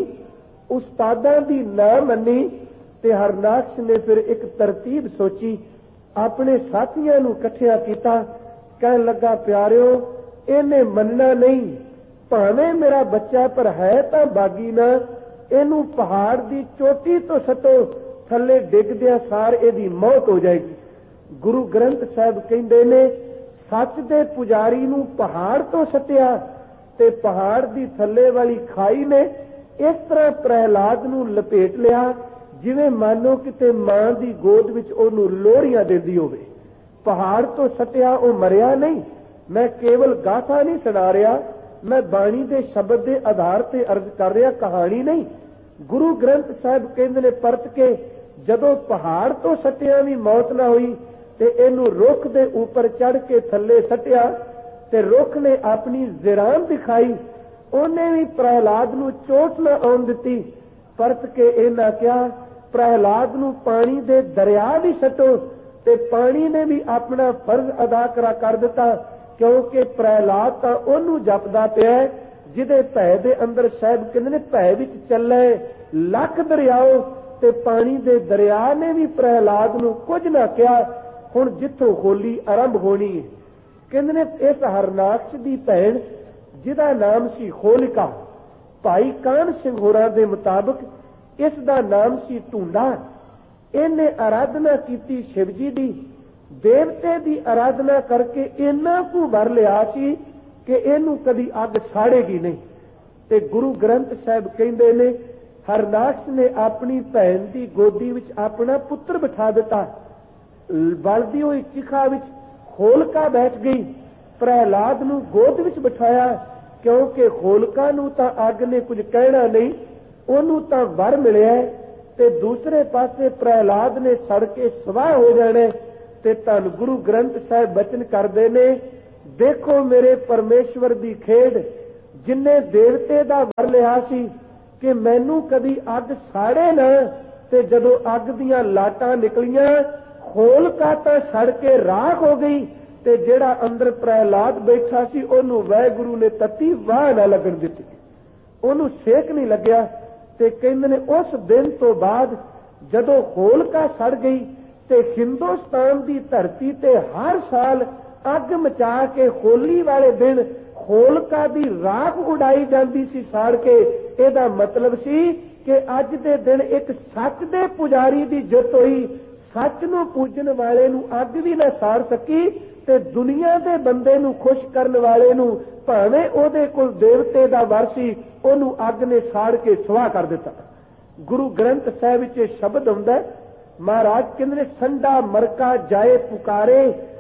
ਉਸਤਾਦਾਂ ਦੀ ਨਾ ਮੰਨੀ, ਤੇ ਹਰਨਾਕਸ਼ ਨੇ ਫਿਰ ਇੱਕ ਤਰਤੀਬ ਸੋਚੀ, ਆਪਣੇ ਸਾਥੀਆਂ ਨੂੰ ਇਕੱਠਿਆ ਕੀਤਾ, ਕਹਿਣ ਲੱਗਾ, ਪਿਆਰਿਓ, ਇਹਨੇ ਮੰਨਣਾ ਨਹੀਂ, ਭਾਵੇਂ ਮੇਰਾ ਬੱਚਾ ਪਰ ਹੈ ਤਾਂ ਬਾਗੀ ਨਾ, ਇਹਨੂੰ ਪਹਾੜ ਦੀ ਚੋਟੀ ਤੋਂ ਸੱਟੋ, ਥੱਲੇ ਡਿੱਗਦਿਆਂ ਸਾਰ ਇਹਦੀ ਮੌਤ ਹੋ ਜਾਏਗੀ। ਗੁਰੂ ਗ੍ਰੰਥ ਸਾਹਿਬ ਕਹਿੰਦੇ ਨੇ, ਸੱਚ ਦੇ ਪੁਜਾਰੀ ਨੂੰ ਪਹਾੜ ਤੋਂ ਸੱਟਿਆ ਤੇ ਪਹਾੜ ਦੀ ਥੱਲੇ ਵਾਲੀ ਖਾਈ ਨੇ ਇਸ ਤਰ੍ਹਾਂ ਪ੍ਰਹਿਲਾਦ ਨੂੰ ਲਪੇਟ ਲਿਆ ਜਿਵੇਂ ਮਾਨੋ ਕਿਤੇ ਮਾਂ ਦੀ ਗੋਦ ਵਿੱਚ ਉਹਨੂੰ ਲੋਹੜੀਆਂ ਦਿੰਦੀ ਹੋਵੇ। ਪਹਾੜ ਤੋਂ ਸੱਟਿਆ, ਉਹ ਮਰਿਆ ਨਹੀਂ। ਮੈਂ ਕੇਵਲ ਗਾਥਾ ਨਹੀਂ ਸੁਣਾ ਰਿਹਾ, ਮੈਂ ਬਾਣੀ ਦੇ ਸ਼ਬਦ ਦੇ ਆਧਾਰ ਤੇ ਅਰਜ਼ ਕਰ ਰਿਹਾ, ਕਹਾਣੀ ਨਹੀਂ। ਗੁਰੂ ਗ੍ਰੰਥ ਸਾਹਿਬ ਕਹਿੰਦੇ ਨੇ ਪਰਤ ਕੇ, ਜਦੋਂ ਪਹਾੜ ਤੋਂ ਸੱਟਿਆ ਵੀ ਮੌਤ ਨਾ ਹੋਈ ਤੇ ਇਹਨੂੰ ਰੁੱਖ ਦੇ ਉੱਪਰ ਚੜ੍ਹ ਕੇ ਥੱਲੇ ਸੱਟਿਆ ਤੇ ਰੁੱਖ ਨੇ ਆਪਣੀ ਜ਼ਿਰਾਨ ਦਿਖਾਈ, ਉਹਨੇ ਵੀ ਪ੍ਰਹਿਲਾਦ ਨੂੰ ਚੋਟ ਨਾ ਆਉਣ ਦਿੱਤੀ। ਪਰਤ ਕੇ ਇਹਨਾਂ ਕਿਹਾ, ਪ੍ਰਹਿਲਾਦ ਨੂੰ ਪਾਣੀ ਦੇ ਦਰਿਆ ਵੀ ਸੱਟੋ, ਤੇ ਪਾਣੀ ਨੇ ਵੀ ਆਪਣਾ ਫਰਜ਼ ਅਦਾ ਕਰ ਦਿੱਤਾ, ਕਿਉਂਕਿ ਪ੍ਰਹਿਲਾਦ ਤਾਂ ਉਹਨੂੰ ਜਪਦਾ ਪਿਆ ਜਿਹਦੇ ਭੈ ਦੇ ਅੰਦਰ ਸਾਹਿਬ ਕਹਿੰਦੇ ਨੇ, ਭੈ ਵਿੱਚ ਚੱਲੇ ਲੱਖ ਦਰਿਆਓ, ਤੇ ਪਾਣੀ ਦੇ ਦਰਿਆ ਨੇ ਵੀ ਪ੍ਰਹਿਲਾਦ ਨੂੰ ਕੁਝ ਨਾ ਕਿਹਾ। ਹੁਣ ਜਿੱਥੋਂ ਹੋਲੀ ਆਰੰਭ ਹੋਣੀ ਹੈ, ਕਹਿੰਦੇ ਨੇ ਇਸ ਹਰਨਾਕਸ਼ ਦੀ ਭੈਣ ਜਿਹਦਾ ਨਾਮ ਸੀ ਹੋਲਿਕਾ, ਭਾਈ ਕਾਹਨ ਸਿੰਘ ਹੋਰਾਂ ਦੇ ਮੁਤਾਬਕ ਇਸ ਦਾ ਨਾਮ ਸੀ ਢੂੰਡਾ। ਇਹਨੇ ਆਰਾਧਨਾ ਕੀਤੀ ਸ਼ਿਵ ਜੀ ਦੀ, ਦੇਵਤੇ ਦੀ ਆਰਾਧਨਾ ਕਰਕੇ ਇੰਨਾ ਕੁ ਵਰ ਲਿਆ ਸੀ ਕਿ ਇਹਨੂੰ ਕਦੀ ਅੱਗ ਸਾੜੇਗੀ ਨਹੀਂ। ਤੇ ਗੁਰੂ ਗ੍ਰੰਥ ਸਾਹਿਬ ਕਹਿੰਦੇ ਨੇ, ਹਰਨਾਕਸ਼ ਨੇ ਆਪਣੀ ਭੈਣ ਦੀ ਗੋਦੀ ਵਿੱਚ ਆਪਣਾ ਪੁੱਤਰ ਬਿਠਾ ਦਿੱਤਾ। ਬਲਦੀ ਹੋਈ ਚਿਖਾ ਵਿੱਚ ਹੋਲਕਾ ਬੈਠ ਗਈ, ਪ੍ਰਹਿਲਾਦ ਨੂੰ ਗੋਦ ਵਿੱਚ ਬਿਠਾਇਆ, ਕਿਉਂਕਿ ਹੋਲਕਾ ਨੂੰ ਤਾਂ ਅੱਗ ਨੇ ਕੁਝ ਕਹਿਣਾ ਨਹੀਂ, ਉਹਨੂੰ ਤਾਂ ਵਰ ਮਿਲਿਆ। ਤੇ ਦੂਸਰੇ ਪਾਸੇ ਪ੍ਰਹਿਲਾਦ ਨੇ ਸੜ ਕੇ ਸਵਾਹ ਹੋ ਜਾਣਾ, ਤੇ ਧੰਨ ਗੁਰੂ ਗ੍ਰੰਥ ਸਾਹਿਬ ਬਚਨ ਕਰਦੇ ਨੇ, ਦੇਖੋ ਮੇਰੇ ਪਰਮੇਸ਼ਵਰ ਦੀ ਖੇਡ, ਜਿਨੇ ਦੇਵਤੇ ਦਾ ਵਰ ਲਿਆ ਸੀ ਕਿ ਮੈਨੂੰ ਕਦੀ ਅੱਗ ਸਾੜੇ ਨਾ, ਤੇ ਜਦੋਂ ਅੱਗ ਦੀਆਂ ਲਾਟਾਂ ਨਿਕਲੀਆਂ ਹੋਲਕਾ ਤਾਂ ਸੜ ਕੇ ਰਾਖ ਹੋ ਗਈ, ਤੇ ਜਿਹੜਾ ਅੰਦਰ ਪ੍ਰਹਿਲਾਦ ਬੈਠਾ ਸੀ ਉਹਨੂੰ ਵਾਹਿਗੁਰੂ ਨੇ ਤੱਤੀ ਵਾਹ ਨਾ ਲੱਗਣ ਦਿੱਤੀ, ਉਹਨੂੰ ਸੇਕ ਨਹੀਂ ਲੱਗਿਆ। ਤੇ ਕਹਿੰਦੇ ਨੇ ਉਸ ਦਿਨ ਤੋਂ ਬਾਅਦ ਜਦੋਂ ਹੋਲਕਾ ਸੜ ਗਈ ਤੇ ਹਿੰਦੁਸਤਾਨ ਦੀ ਧਰਤੀ ਤੇ ਹਰ ਸਾਲ ਅੱਗ ਮਚਾ ਕੇ ਹੋਲੀ ਵਾਲੇ ਦਿਨ ਹੋਲਕਾ ਦੀ ਰਾਖ ਉਡਾਈ ਜਾਂਦੀ ਸੀ ਸਾੜ ਕੇ। ਇਹਦਾ ਮਤਲਬ ਸੀ ਕਿ ਅੱਜ ਦੇ ਦਿਨ ਇੱਕ ਸੱਚ ਦੇ ਪੁਜਾਰੀ ਦੀ ਜਿੱਤ ਹੋਈ, ਸੱਚ ਨੂੰ ਪੂਜਣ ਵਾਲੇ ਨੂੰ ਅੱਗ ਵੀ ਨਾ ਸਾੜ ਸਕੀ, ਤੇ ਦੁਨੀਆ ਦੇ ਬੰਦੇ ਨੂੰ ਖੁਸ਼ ਕਰਨ ਵਾਲੇ ਨੂੰ ਭਾਵੇਂ ਉਹਦੇ ਕੋਲ ਦੇਵਤੇ ਦਾ ਵਰ ਸੀ, ਉਹਨੂੰ ਅੱਗ ਨੇ ਸਾੜ ਕੇ ਸੁਆਹ ਕਰ ਦਿੱਤਾ। ਗੁਰੂ ਗ੍ਰੰਥ ਸਾਹਿਬ ਵਿੱਚ ਸ਼ਬਦ ਹੁੰਦਾ, ਮਹਾਰਾਜ ਕਹਿੰਦੇ ਨੇ ਸੰਡਾ ਮਰਕਾ ਜਾਏ ਪੁਕਾਰੇ,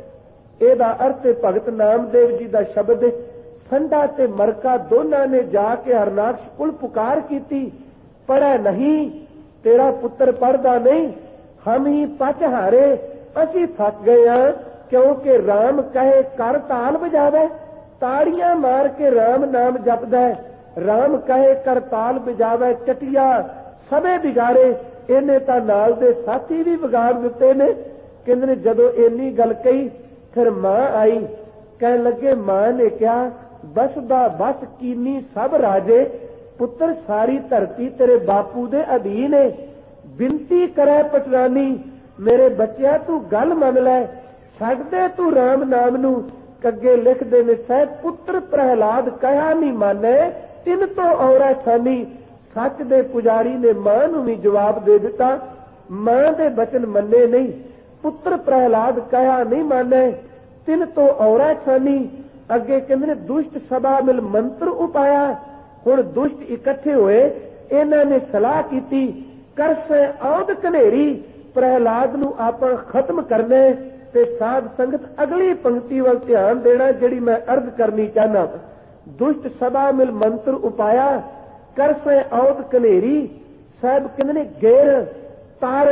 ਇਹਦਾ ਅਰਥ ਭਗਤ ਨਾਮਦੇਵ ਜੀ ਦਾ ਸ਼ਬਦ, ਸੰਡਾ ਤੇ ਮਰਕਾ ਦੋਨਾਂ ਨੇ ਜਾ ਕੇ ਹਰਨਾਕਸ਼ ਕੋਲ ਪੁਕਾਰ ਕੀਤੀ, ਪੜ੍ਹੈ ਨਹੀਂ ਤੇਰਾ ਪੁੱਤਰ ਪੜ੍ਹਦਾ ਨਹੀਂ, ਹਮ ਹੀ ਪਚ ਹਾਰੇ, ਅਸੀਂ ਥੱਕ ਗਏ ਹਾਂ, ਕਿਉਂਕਿ ਰਾਮ ਕਹੇ ਕਰ ਤਾਲ ਵਜਾਵੇ, ਤਾੜੀਆਂ ਮਾਰ ਕੇ ਰਾਮ ਨਾਮ ਜਪਦਾ, ਰਾਮ ਕਹੇ ਕਰ ਤਾਲ ਵਜਾਵੇ, ਚਟਿਆ ਸਭੇ ਬਿਗਾੜੇ, ਇਹਨੇ ਤਾਂ ਨਾਲ ਦੇ ਸਾਥੀ ਵੀ ਵਿਗਾੜ ਦਿੱਤੇ ਨੇ। ਕਹਿੰਦੇ ਨੇ ਜਦੋਂ ਇੰਨੀ ਗੱਲ ਕਹੀ ਫਿਰ ਮਾਂ ਆਈ, ਕਹਿਣ ਲੱਗੇ ਮਾਂ ਨੇ ਕਿਹਾ ਬਸ ਦਾ ਬਸ ਕੀਨੀ ਸਭ ਰਾਜੇ, ਪੁੱਤਰ ਸਾਰੀ ਧਰਤੀ ਤੇਰੇ ਬਾਪੂ ਦੇ ਅਧੀਨ ਹੈ, ਬਿਨਤੀ ਕਰੇ ਪਟਰਾਨੀ, ਮੇਰੇ ਬੱਚਿਆ ਤੂੰ ਗੱਲ ਮੰਨ ਲੈ, ਛੱਡ ਦੇ ਤੂੰ ਰਾਮ ਨਾਮ ਨੂੰ। ਅੱਗੇ ਲਿਖਦੇ ਨੇ ਸਾਹਿਬ, ਪੁੱਤਰ ਪ੍ਰਹਿਲਾਦ ਕਹਿਆ ਨਹੀਂ ਮਾਨੇ, ਤਿੰਨ ਤੋਂ ਔਰਾ ਛਾਨੀ। ਸੱਚ ਦੇ ਪੁਜਾਰੀ ਨੇ ਮਾਂ ਨੂੰ ਵੀ ਜਵਾਬ ਦੇ ਦਿੱਤਾ, ਮਾਂ ਦੇ ਬਚਨ ਮੰਨੇ ਨਹੀਂ, ਪੁੱਤਰ ਪ੍ਰਹਿਲਾਦ ਕਹਿਆ ਨਹੀਂ ਮਾਨੇ, ਤਿੰਨ ਤੋਂ ਔਰਾ ਛਾਨੀ। ਅੱਗੇ ਕਹਿੰਦੇ ਨੇ ਦੁਸ਼ਟ ਸਭਾ ਮਿਲ ਮੰਤਰ ਉਪਾਇਆ, ਹੁਣ ਦੁਸ਼ਟ ਇਕੱਠੇ ਹੋਏ, ਇਹਨਾਂ ਨੇ ਸਲਾਹ ਕੀਤੀ, ਕਰਸੇ ਔਦ ਕਨੇਰੀ, ਪ੍ਰਹਿਲਾਦ ਨੂੰ ਆਪਾਂ ਖਤਮ ਕਰਨੇ। ਤੇ ਸਾਧ ਸੰਗਤ ਅਗਲੀ ਪੰਕਤੀ ਵੱਲ ਧਿਆਨ ਦੇਣਾ ਜਿਹੜੀ ਮੈਂ ਅਰਜ਼ ਕਰਨੀ ਚਾਹਨਾ। ਦੁਸ਼ਟ ਸਭਾ ਮਿਲ ਮੰਤਰ ਉਪਾਇਆ, ਕਰਸੇ ਔਦ ਕਨੇਰੀ। ਸਾਹਿਬ ਕਹਿੰਦੇ ਨੇ ਗੇਰ ਤਰ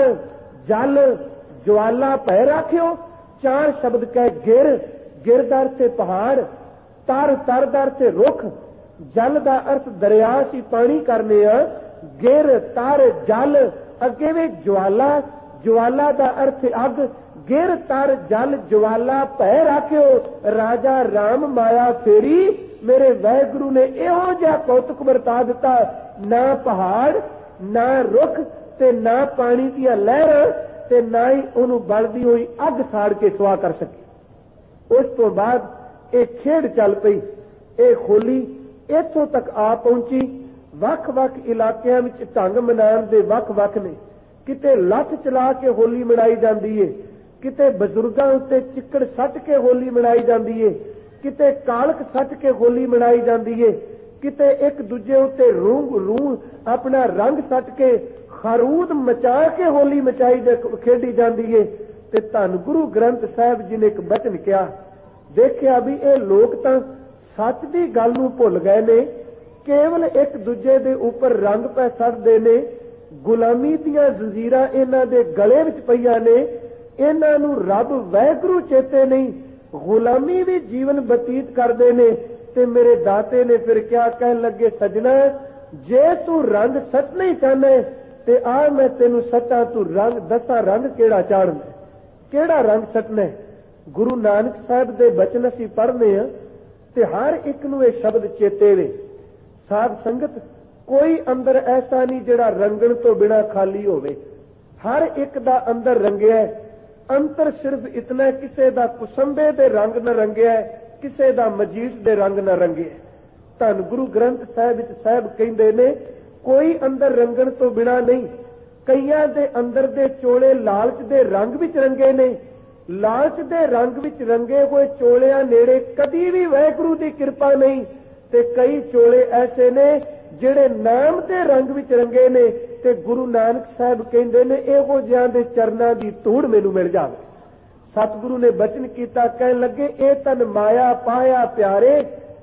ਜਲ ਜਵਾਲਾ ਭੈ ਰਾਖਿਓ, ਚਾਰ ਸ਼ਬਦ ਕਹਿ ਗਿਰ, ਗਿਰਦਰ ਤੇ ਪਹਾੜ, ਤਰ ਤਰਦਰ ਤੇ ਰੁੱਖ, ਜਲ ਦਾ ਅਰਥ ਦਰਿਆ ਸੀ ਪਾਣੀ ਕਰਨੇ ਆ, ਗਿਰ ਤਰ ਜਲ, ਅੱਗੇ ਵੀ ਜਵਾਲਾ, ਜਵਾਲਾ ਦਾ ਅਰਥ ਅੱਗ, ਗਿਰ ਤਰ ਜਲ ਜਵਾਲਾ ਭੈ ਰਾਖਿਓ, ਰਾਜਾ ਰਾਮ ਮਾਇਆ ਫੇਰੀ। ਮੇਰੇ ਵਾਹਿਗੁਰੂ ਨੇ ਇਹੋ ਜਿਹਾ ਕੌਤਕ ਵਰਤਾ ਦਿੱਤਾ, ਨਾ ਪਹਾੜ ਨਾ ਰੁੱਖ ਤੇ ਨਾ ਪਾਣੀ ਦੀਆਂ ਲਹਿਰਾਂ, ਤੇ ਨਾ ਹੀ ਉਹਨੂੰ ਬਲਦੀ ਹੋਈ ਅੱਗ ਸਾੜ ਕੇ ਸੁਆਹ ਕਰ ਸਕੇ। ਉਸ ਤੋਂ ਬਾਅਦ ਇਹ ਖੇਡ ਚੱਲ ਪਈ, ਇਹ ਹੋਲੀ ਇੱਥੋਂ ਤੱਕ ਆ ਪਹੁੰਚੀ। ਵੱਖ-ਵੱਖ ਇਲਾਕਿਆਂ ਵਿੱਚ ਢੰਗ ਮਨਾਉਣ ਦੇ ਵੱਖ-ਵੱਖ ਨੇ, ਕਿਤੇ ਲੱਠ ਚਲਾ ਕੇ ਹੋਲੀ ਮਨਾਈ ਜਾਂਦੀ ਏ, ਕਿਤੇ ਬਜ਼ੁਰਗਾਂ ਉੱਤੇ ਚਿੱਕੜ ਸੱਟ ਕੇ ਹੋਲੀ ਮਨਾਈ ਜਾਂਦੀ ਏ, ਕਿਤੇ ਕਾਲਕ ਸੱਟ ਕੇ ਹੋਲੀ ਮਨਾਈ ਜਾਂਦੀ ਏ, ਕਿਤੇ ਇੱਕ ਦੂਜੇ ਉੱਤੇ ਰੂਹ ਆਪਣਾ ਰੰਗ ਸੱਟ ਕੇ ਖਰੂਦ ਮਚਾ ਕੇ ਹੋਲੀ ਮਚਾਈ ਖੇਡੀ ਜਾਂਦੀ ਏ। ਤੇ ਧੰਨ ਗੁਰੂ ਗ੍ਰੰਥ ਸਾਹਿਬ ਜੀ ਨੇ ਇੱਕ ਬਚਨ ਕਿਹਾ, ਦੇਖਿਆ ਵੀ ਇਹ ਲੋਕ ਤਾਂ ਸੱਚ ਦੀ ਗੱਲ ਨੂੰ ਭੁੱਲ ਗਏ ਨੇ, ਕੇਵਲ ਇੱਕ ਦੂਜੇ ਦੇ ਉੱਪਰ ਰੰਗ ਪੈ ਸੱਟਦੇ ਨੇ, ਗੁਲਾਮੀ ਦੀਆਂ ਜ਼ੰਜੀਰਾਂ ਇਹਨਾਂ ਦੇ ਗਲੇ ਵਿੱਚ ਪਈਆਂ ਨੇ, ਇਹਨਾਂ ਨੂੰ ਰੱਬ ਵਾਹਿਗੁਰੂ ਚੇਤੇ ਨਹੀਂ, ਗੁਲਾਮੀ ਵੀ ਜੀਵਨ ਬਤੀਤ ਕਰਦੇ ਨੇ। ਤੇ ਮੇਰੇ ਦਾਤੇ ਨੇ ਫਿਰ ਕਿਹਾ, ਕਹਿਣ ਲੱਗੇ ਸਜਣਾ, ਜੇ ਤੂੰ ਰੰਗ ਸੱਚ ਨਹੀਂ ਚਾਹਨਾ ਤੇ ਆ ਮੈਂ ਤੈਨੂੰ ਸੱਚਾ, ਤੂੰ ਰੰਗ ਦੱਸਾਂ ਰੰਗ ਕਿਹੜਾ ਚਾੜਨਾ, ਕਿਹੜਾ ਰੰਗ ਸੱਟਣਾ। ਗੁਰੂ ਨਾਨਕ ਸਾਹਿਬ ਦੇ ਬਚਨ ਅਸੀਂ ਪੜ੍ਹਨੇ ਆ ਤੇ ਹਰ ਇੱਕ ਨੂੰ ਇਹ ਸ਼ਬਦ ਚੇਤੇ ਵੇ। ਸਾਧ ਸੰਗਤ, ਕੋਈ ਅੰਦਰ ਐਸਾ ਨਹੀਂ ਜਿਹੜਾ ਰੰਗਣ ਤੋਂ ਬਿਨਾ ਖਾਲੀ ਹੋਵੇ, ਹਰ ਇੱਕ ਦਾ ਅੰਦਰ ਰੰਗਿਆ। ਅੰਤਰ ਸਿਰਫ ਇਤਨਾ, ਕਿਸੇ ਦਾ ਕੁਸੰਬੇ ਦੇ ਰੰਗ ਨਾ ਰੰਗਿਆ, ਕਿਸੇ ਦਾ ਮਜੀਠ ਦੇ ਰੰਗ ਨਾ ਰੰਗਿਆ। ਧੰਨ ਗੁਰੂ ਗ੍ਰੰਥ ਸਾਹਿਬ ਵਿੱਚ ਸਾਹਿਬ ਕਹਿੰਦੇ ਨੇ ਕੋਈ ਅੰਦਰ ਰੰਗਣ ਤੋਂ ਬਿਨਾ ਨਹੀਂ। ਕਈਆਂ ਦੇ ਅੰਦਰ ਦੇ ਚੋਲੇ ਲਾਲਚ ਦੇ ਰੰਗ ਵਿੱਚ ਰੰਗੇ ਨੇ, ਲਾਲਚ ਦੇ ਰੰਗ ਵਿੱਚ ਰੰਗੇ ਹੋਏ ਚੋਲਿਆਂ ਨੇੜੇ ਕਦੀ ਵੀ ਵਾਹਿਗੁਰੂ ਦੀ ਕਿਰਪਾ ਨਹੀਂ। ਤੇ ਕਈ ਚੋਲੇ ਐਸੇ ਨੇ ਜਿਹੜੇ ਨਾਮ ਦੇ ਰੰਗ ਵਿੱਚ ਰੰਗੇ ਨੇ, ਤੇ ਗੁਰੂ ਨਾਨਕ ਸਾਹਿਬ ਕਹਿੰਦੇ ਨੇ ਇਹੋ ਜਿਹਾਂ ਦੇ ਚਰਨਾਂ ਦੀ ਧੂੜ ਮੈਨੂੰ ਮਿਲ ਜਾਵੇ। ਸਤਿਗੁਰੂ ਨੇ ਬਚਨ ਕੀਤਾ, ਕਹਿਣ ਲੱਗੇ ਇਹ ਤਨ ਮਾਇਆ ਪਾਇਆ ਪਿਆਰੇ,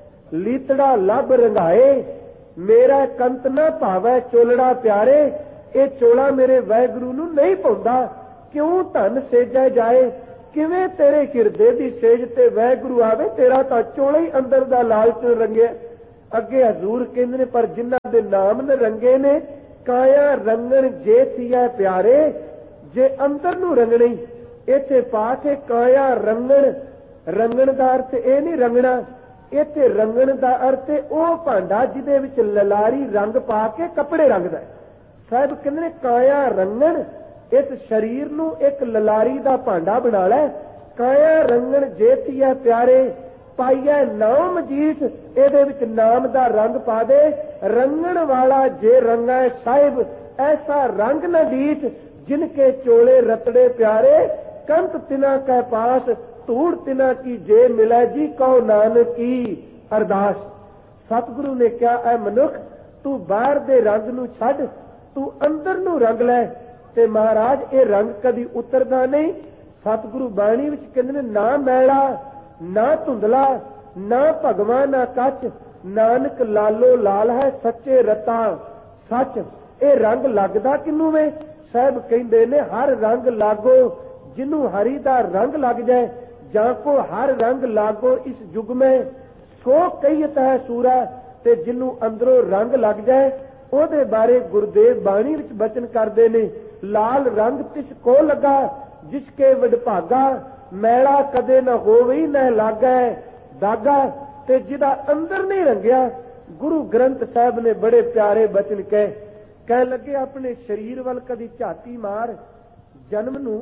ਲੀਤੜਾ ਲੱਭ ਰੰਗਾਏ, ਮੇਰਾ ਕੰਤ ਨਾ ਭਾਵੈ ਚੋਲੜਾ ਪਿਆਰੇ। ਇਹ ਚੋਲਾ ਮੇਰੇ ਵਾਹਿਗੁਰੂ ਨੂੰ ਨਹੀਂ ਪਾਉਂਦਾ, ਕਿਉਂ ਧਨ ਸੇਜੈ ਜਾਏ। ਕਿਵੇਂ ਤੇਰੇ ਹਿਰਦੇ ਦੀ ਸੇਜ ਤੇ ਵਾਹਿਗੁਰੂ ਆਵੇ, ਤੇਰਾ ਤਾਂ ਚੋਲਾ ਹੀ ਅੰਦਰ ਦਾ ਲਾਲਚ ਰੰਗਿਆ। ਅੱਗੇ ਹਜ਼ੂਰ ਕਹਿੰਦੇ ਨੇ ਪਰ ਜਿਨ੍ਹਾਂ ਦੇ ਨਾਮ ਨੇ ਰੰਗੇ ਨੇ, ਕਾਇਆ ਰੰਗਣ ਜੇ ਥੀਆ ਪਿਆਰੇ, ਜੇ ਅੰਦਰ ਨੂੰ ਰੰਗਣੀ। ਇੱਥੇ ਪਾਠ ਹੈ ਕਾਇਆ ਰੰਗਣ, ਰੰਗਣ ਦਾ ਅਰਥ ਇਹ ਨਹੀਂ ਰੰਗਣਾ, ਇੱਥੇ ਰੰਗਣ ਦਾ ਅਰਥ ਉਹ ਭਾਂਡਾ ਜਿਹਦੇ ਵਿੱਚ ਲਲਾਰੀ ਰੰਗ ਪਾ ਕੇ ਕੱਪੜੇ ਰੰਗਦਾ। ਸਾਹਿਬ ਕਹਿੰਦੇ ਨੇ ਕਾਇਆ ਰੰਗਣ, ਇਸ ਸਰੀਰ ਨੂੰ ਇੱਕ ਲਲਾਰੀ ਦਾ ਭਾਂਡਾ ਬਣਾ ਲੈ। ਕਾਇਆ ਰੰਗਣ ਜੇ ਥੀਆ ਪਿਆਰੇ, ਪਾਈਐ ਨਾਮ ਮਜੀਠ, ਇਹਦੇ ਵਿੱਚ ਨਾਮ ਦਾ ਰੰਗ ਪਾ ਦੇ। ਰੰਗਣ ਵਾਲਾ ਜੇ ਰੰਗੈ ਸਾਹਿਬ, ਐਸਾ ਰੰਗ ਨਾ ਡੀਠ, ਜਿਨ ਕੇ ਚੋਲੇ ਰਤੜੇ ਪਿਆਰੇ। ਕੰਤ ਤਿਨਾ ਕੈ ਪਾਸ, ਧੂੜ ਤਿਨਾ ਕੀ ਜੇ ਮਿਲੈ, ਜੀ ਕਹੋ ਨਾਨਕ ਕੀ ਅਰਦਾਸ। ਸਤਿਗੁਰੂ ਨੇ ਕਿਹਾ ਐ ਮਨੁੱਖ, ਤੂੰ ਬਾਹਰ ਦੇ ਰੰਗ ਨੂੰ ਛੱਡ, ਤੂੰ ਅੰਦਰ ਨੂੰ ਰੰਗ ਲੈ। ਤੇ ਮਹਾਰਾਜ ਇਹ ਰੰਗ ਕਦੀ ਉਤਰਦਾ ਨਹੀਂ। ਸਤਿਗੁਰੂ ਬਾਣੀ ਵਿੱਚ ਕਹਿੰਦੇ ਨੇ ਨਾ ਮੈਲਾ ਨਾ ਧੁੰਦਲਾ, ਨਾ ਭਗਵਾ ਨਾ ਕੱਚ, ਨਾਨਕ ਲਾਲੋ ਲਾਲ ਹੈ ਸੱਚੇ ਰਤਾ ਸੱਚ। ਇਹ ਰੰਗ ਲੱਗਦਾ ਕਿਨੂੰ ਵੇ? ਸਾਹਿਬ ਕਹਿੰਦੇ ਨੇ ਹਰ ਰੰਗ ਲਾਗੋ ਜਿਹਨੂੰ ਹਰੀ ਦਾ ਰੰਗ ਲੱਗ ਜਾਏ, ਜਾਂ ਕੋ ਹਰ ਰੰਗ ਲਾਗੋ ਇਸ ਯੁਗ में, ਸੋ ਕਹੀਤ ਹੈ ਸੂਰਾ। ਤੇ ਜਿਹਨੂੰ ਅੰਦਰੋਂ ਰੰਗ ਲੱਗ ਜਾਏ ਉਹਦੇ ਬਾਰੇ ਗੁਰਦੇਵ ਬਾਣੀ ਵਿੱਚ ਬਚਨ ਕਰਦੇ ਨੇ, ਲਾਲ ਰੰਗ ਤਿਸ ਕੋ ਲੱਗਾ ਜਿਸਕੇ ਵਡਭਾਗਾ, ਮੈਲਾ ਕਦੇ ਨਾ ਹੋਵੇ ਨਾ ਲਾਗੈ ਦਾਗਾ। ਤੇ ਜਿਹਦਾ ਅੰਦਰ ਨਹੀਂ ਰੰਗਿਆ, ਗੁਰੂ ਗ੍ਰੰਥ ਸਾਹਿਬ ਨੇ ਬੜੇ ਪਿਆਰੇ ਬਚਨ ਕਹਿ ਲੱਗੇ ਆਪਣੇ ਸਰੀਰ ਵੱਲ ਕਦੀ ਝਾਤੀ ਮਾਰ। ਜਨਮ ਨੂੰ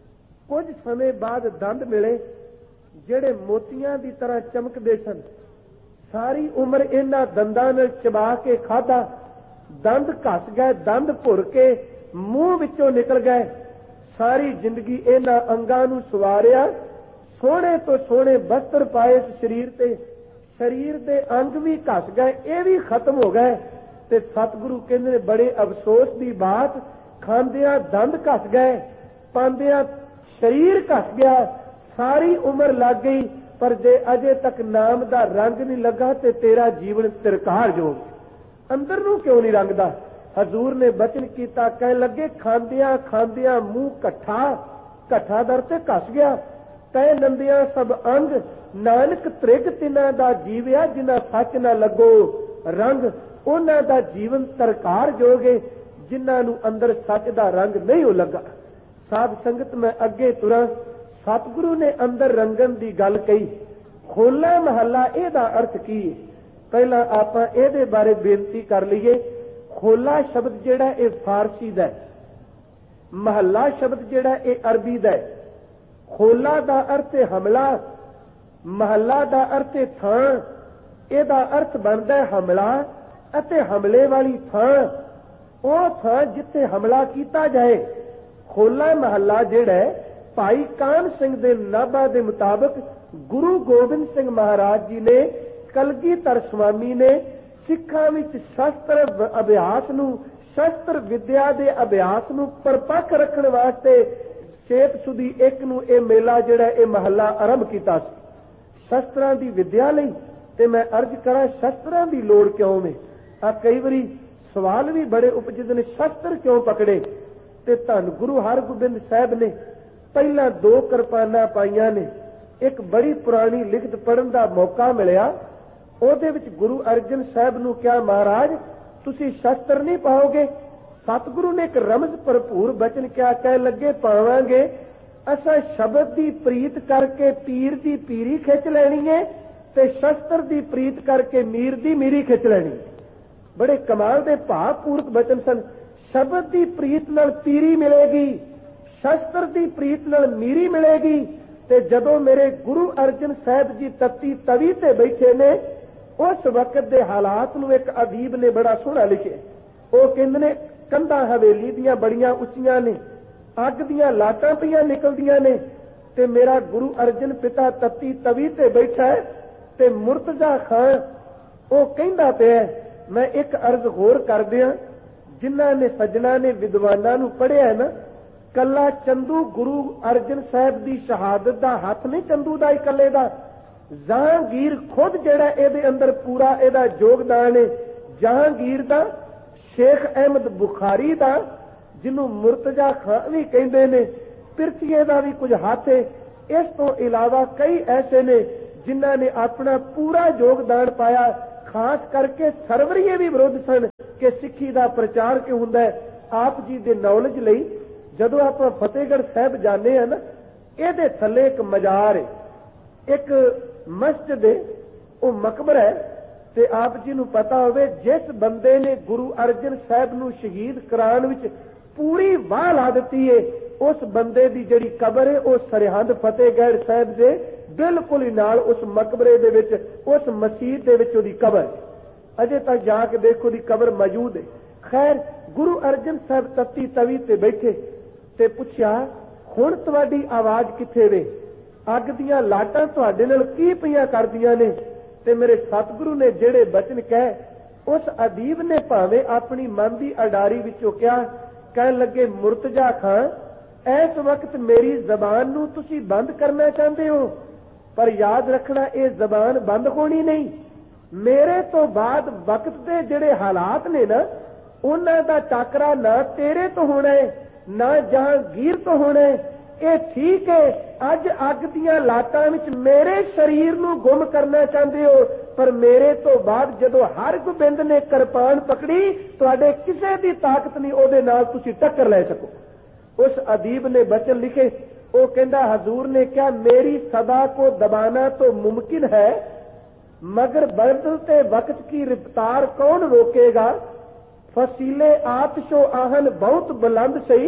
ਕੁਝ ਸਮੇਂ ਬਾਅਦ ਦੰਦ ਮਿਲੇ ਜਿਹੜੇ ਮੋਤੀਆਂ ਦੀ ਤਰ੍ਹਾਂ ਚਮਕਦੇ ਸਨ। ਸਾਰੀ ਉਮਰ ਇਹਨਾਂ ਦੰਦਾਂ ਨਾਲ ਚਬਾ ਕੇ ਖਾਧਾ, ਦੰਦ ਘਸ ਗਏ, ਦੰਦ ਭੁਰ ਕੇ ਮੂੰਹ ਵਿੱਚੋਂ ਨਿਕਲ ਗਏ। ਸਾਰੀ ਜ਼ਿੰਦਗੀ ਇਹਨਾਂ ਅੰਗਾਂ ਨੂੰ ਸਵਾਰਿਆ, ਸੋਹਣੇ ਤੋਂ ਸੋਹਣੇ ਬਸਤਰ ਪਾਏ ਇਸ ਸਰੀਰ ਤੇ, ਸਰੀਰ ਦੇ ਅੰਗ ਵੀ ਘਸ ਗਏ, ਇਹ ਵੀ ਖਤਮ ਹੋ ਗਏ। ਤੇ ਸਤਿਗੁਰੂ ਕਹਿੰਦੇ ਨੇ ਬੜੇ ਅਫਸੋਸ ਦੀ ਬਾਤ, ਖਾਂਦਿਆਂ ਦੰਦ ਘਸ ਗਏ, ਪਾਉਂਦਿਆਂ ਸਰੀਰ ਘਸ ਗਿਆ, ਸਾਰੀ ਉਮਰ ਲੱਗ ਗਈ, ਪਰ ਜੇ ਅਜੇ ਤੱਕ ਨਾਮ ਦਾ ਰੰਗ ਨਹੀਂ ਲੱਗਾ ਤੇ ਤੇਰਾ ਜੀਵਨ ਤਿਰਕਾਰ ਜੋਗ। ਅੰਦਰ ਨੂੰ ਕਿਉਂ ਨਹੀਂ ਰੰਗਦਾ? ਹਜ਼ੂਰ ਨੇ ਬਚਨ ਕੀਤਾ, ਕਹਿਣ ਲੱਗੇ ਖਾਂਦਿਆਂ ਖਾਂਦਿਆਂ ਮੂੰਹ ਘੱਠਾ ਦਰ ਤੇ ਘਸ ਗਿਆ। ਤੈ ਨੰਦਿਆਂ ਸਭ ਅੰਗ, ਨਾਨਕ ਤ੍ਰਿਗ ਤਿਨਾਂ ਦਾ ਜੀਵਿਆ, ਜਿਨ੍ਹਾਂ ਸੱਚ ਨਾ ਲੱਗੋ ਰੰਗ। ਉਹਨਾਂ ਦਾ ਜੀਵਨ ਤਰਕਾਰ ਜੋਗੇ ਜਿਨ੍ਹਾਂ ਨੂੰ ਅੰਦਰ ਸੱਚ ਦਾ ਰੰਗ ਨਹੀਂ ਹੋ ਲੱਗਾ। ਸਾਧ ਸੰਗਤ ਮੈਂ ਅੱਗੇ ਤੁਰਾਂ। ਸਤਿਗੁਰੂ ਨੇ ਅੰਦਰ ਰੰਗਣ ਦੀ ਗੱਲ ਕਹੀ। ਹੋਲਾ ਮਹੱਲਾ ਇਹਦਾ ਅਰਥ ਕੀ ਹੈ? ਪਹਿਲਾਂ ਆਪਾਂ ਇਹਦੇ ਬਾਰੇ ਬੇਨਤੀ ਕਰ ਲਈਏ। ਹੋਲਾ ਸ਼ਬਦ ਜਿਹੜਾ ਇਹ ਫਾਰਸੀ ਦਾ ਹੈ, ਮਹੱਲਾ ਸ਼ਬਦ ਜਿਹੜਾ ਇਹ ਅਰਬੀ ਦਾ ਹੈ। ਹੋਲਾ ਦਾ ਅਰਥ ਹੈ ਹਮਲਾ, ਮਹੱਲਾ ਦਾ ਅਰਥ ਹੈ ਥਾਂ। ਇਹਦਾ ਅਰਥ ਬਣਦਾ ਹੈ ਹਮਲਾ ਅਤੇ ਹਮਲੇ ਵਾਲੀ ਥਾਂ, ਉਹ ਥਾਂ ਜਿੱਥੇ ਹਮਲਾ ਕੀਤਾ ਜਾਏ। ਹੋਲਾ ਮਹੱਲਾ ਜਿਹੜਾ ਭਾਈ ਕਾਨ ਸਿੰਘ ਦੇ ਨਾਭਾ ਦੇ ਮੁਤਾਬਕ ਗੁਰੂ ਗੋਬਿੰਦ ਸਿੰਘ ਮਹਾਰਾਜ ਜੀ ਨੇ, ਕਲਗੀਧਰ ਸਵਾਮੀ ਨੇ ਸਿੱਖਾਂ ਵਿੱਚ ਸ਼ਸਤਰ ਅਭਿਆਸ ਨੂੰ, ਸ਼ਸਤਰ ਵਿਦਿਆ ਦੇ ਅਭਿਆਸ ਨੂੰ ਪਰਪੱਕ ਰੱਖਣ ਵਾਸਤੇ ਚੇਤ ਸੁਦੀ 1 ਨੂੰ ਇਹ ਮੇਲਾ ਜਿਹੜਾ ਇਹ ਮਹੱਲਾ ਆਰੰਭ ਕੀਤਾ ਸੀ ਸ਼ਸਤਰਾਂ ਦੀ ਵਿਦਿਆ ਲਈ। ਤੇ ਮੈਂ ਅਰਜ਼ ਕਰਾਂ ਸ਼ਸਤਰਾਂ ਦੀ ਲੋੜ ਕਿਉਂ ਨੇ? ਆ ਕਈ ਵਾਰੀ ਸਵਾਲ ਵੀ ਬੜੇ ਉਪਜਦੇ ਨੇ, ਸ਼ਸਤਰ ਕਿਉਂ ਪਕੜੇ? ਤੇ ਧੰਨ ਗੁਰੂ ਹਰਗੋਬਿੰਦ ਸਾਹਿਬ ਨੇ ਪਹਿਲਾਂ 2 ਕਿਰਪਾਨਾਂ ਪਾਈਆਂ ਨੇ। ਇੱਕ ਬੜੀ ਪੁਰਾਣੀ ਲਿਖਤ ਪੜ੍ਹਨ ਦਾ ਮੌਕਾ ਮਿਲਿਆ, ਉਹਦੇ ਵਿੱਚ ਗੁਰੂ ਅਰਜਨ ਸਾਹਿਬ ਨੂੰ ਕਿਹਾ ਮਹਾਰਾਜ ਤੁਸੀਂ ਸ਼ਸਤਰ ਨਹੀਂ ਪਾਓਗੇ? ਸਤਿਗੁਰੂ ਨੇ ਇੱਕ ਰਮਜ਼ ਭਰਪੂਰ ਬਚਨ ਕਿਹਾ, ਕਹਿਣ ਲੱਗੇ ਪਾਵਾਂਗੇ। ਅਸਾਂ ਸ਼ਬਦ ਦੀ ਪ੍ਰੀਤ ਕਰਕੇ ਪੀਰ ਦੀ ਪੀਰੀ ਖਿੱਚ ਲੈਣੀ ਹੈ ਤੇ ਸ਼ਸਤਰ ਦੀ ਪ੍ਰੀਤ ਕਰਕੇ ਮੀਰ ਦੀ ਮੀਰੀ ਖਿੱਚ ਲੈਣੀ। ਬੜੇ ਕਮਾਲ ਦੇ ਭਾਵਪੂਰਕ ਬਚਨ ਸਨ। ਸ਼ਬਦ ਦੀ ਪ੍ਰੀਤ ਨਾਲ ਪੀਰੀ ਮਿਲੇਗੀ, ਸ਼ਸਤਰ ਦੀ ਪ੍ਰੀਤ ਨਾਲ ਮੀਰੀ ਮਿਲੇਗੀ। ਤੇ ਜਦੋਂ ਮੇਰੇ ਗੁਰੂ ਅਰਜਨ ਸਾਹਿਬ ਜੀ ਤੱਤੀ ਤਵੀ ਤੇ ਬੈਠੇ ਨੇ, ਉਸ ਵਕਤ ਦੇ ਹਾਲਾਤ ਨੂੰ ਇੱਕ ਅਦੀਬ ਨੇ ਬੜਾ ਸੋਹਣਾ ਲਿਖਿਆ। ਉਹ ਕਹਿੰਦੇ ਨੇ ਕੰਧਾਂ ਹਵੇਲੀ ਦੀਆਂ ਬੜੀਆਂ ਉੱਚੀਆਂ ਨੇ, ਅੱਗ ਦੀਆਂ ਲਾਟਾਂ ਪਈਆਂ ਨਿਕਲਦੀਆਂ ਨੇ, ਤੇ ਮੇਰਾ ਗੁਰੂ ਅਰਜਨ ਪਿਤਾ ਤੱਤੀ ਤਵੀ ਤੇ ਬੈਠਾ ਹੈ ਤੇ ਮੁਰਤਜ਼ਾ ਖਾਨ ਉਹ ਕਹਿੰਦਾ ਪਿਆ। ਮੈਂ ਇੱਕ ਅਰਜ਼ ਹੋਰ ਕਰ ਦਿਆਂ, ਜਿਨ੍ਹਾਂ ਨੇ ਸੱਜਣਾ ਨੇ ਵਿਦਵਾਨਾਂ ਨੂੰ ਪੜ੍ਹਿਆ ਨਾ, ਕੱਲਾ ਚੰਦੂ ਗੁਰੂ ਅਰਜਨ ਸਾਹਿਬ ਦੀ ਸ਼ਹਾਦਤ ਦਾ ਹੱਥ ਨਹੀਂ ਚੰਦੂ ਦਾ ਇਕੱਲੇ ਦਾ, ਜਹਾਂਗੀਰ ਖੁਦ ਜਿਹੜਾ ਇਹਦੇ ਅੰਦਰ ਪੂਰਾ ਇਹਦਾ ਯੋਗਦਾਨ ਹੈ। ਜਹਾਂਗੀਰ ਦਾ, ਸ਼ੇਖ ਅਹਿਮਦ ਬੁਖਾਰੀ ਦਾ, ਜਿਹਨੂੰ ਮੁਰਤਜ਼ਾ ਖਾਨ ਵੀ ਕਹਿੰਦੇ ਨੇ, ਪਿਰਥੀਏ ਦਾ ਵੀ ਕੁਝ ਹੱਥ ਹੈ। इस तो इलावा कई ऐसे ने जिन्हों ने अपना पूरा योगदान पाया। खास करके सरवरीए भी विरोध सन कि सिੱਖੀ का प्रचार क्यों होंदा है। आप जी के नॉलेज लई जदों आप फतेहगढ़ साहब जाने हैं ना, ये थले एक मजार है, एक मस्जिद है, वो मकबरा है। ते आप जी नूं पता होवे जिस बंदे ने गुरु अर्जन साहब नूं शहीद कराउण विच पूरी वाह ला दित्ती है, उस बंदे दी जिहड़ी कबर है वो सरहंद फतेहगढ़ साहब दे बिल्कुल ही नाल उस मकबरे दे विच, उस मसीत दे विच उहदी कबर अजे तक जाके देखो दी कबर मौजूद है। खैर गुरु अर्जन साहब तत्ती तवी ते बैठे ते पुछया हुण तुहाडी आवाज किथे वे, अग दीयां लाटां तुहाडे नाल की पईयां करदियां ने। ते मेरे सतगुरु ने जेड़े बचन कहे, उस अदीब ने भावें अपनी मन की अडारी विचों कहा, कहन लगे मुर्तजा खां इस वक्त मेरी जबान नूं तुसीं बंद करना चाहते हो, पर याद रखना ये जबान बंद होनी नहीं। मेरे तो बाद वक्त के जिहड़े हालात ने ना, उन्हां दा टाकरा ना तेरे तो होना है ना जहांगीर तो होना है। ये ठीक है अज अग दीयां लाटां विच मेरे शरीर नूं गुम करना चाहते हो, पर मेरे तो बाद जदों हर गोबिंद ने किरपान पकड़ी तुहाडे किसी दी ताकत नहीं उहदे नाल तुसीं टक्कर लै सको। उस अदीब ने बचन लिखे, वो कहता हजूर ने क्या मेरी सदा को दबाना तो मुमकिन है, मगर बदलते वक्त की रफ्तार कौन रोकेगा। फसीले आतिशो आहन बहुत बुलंद सही,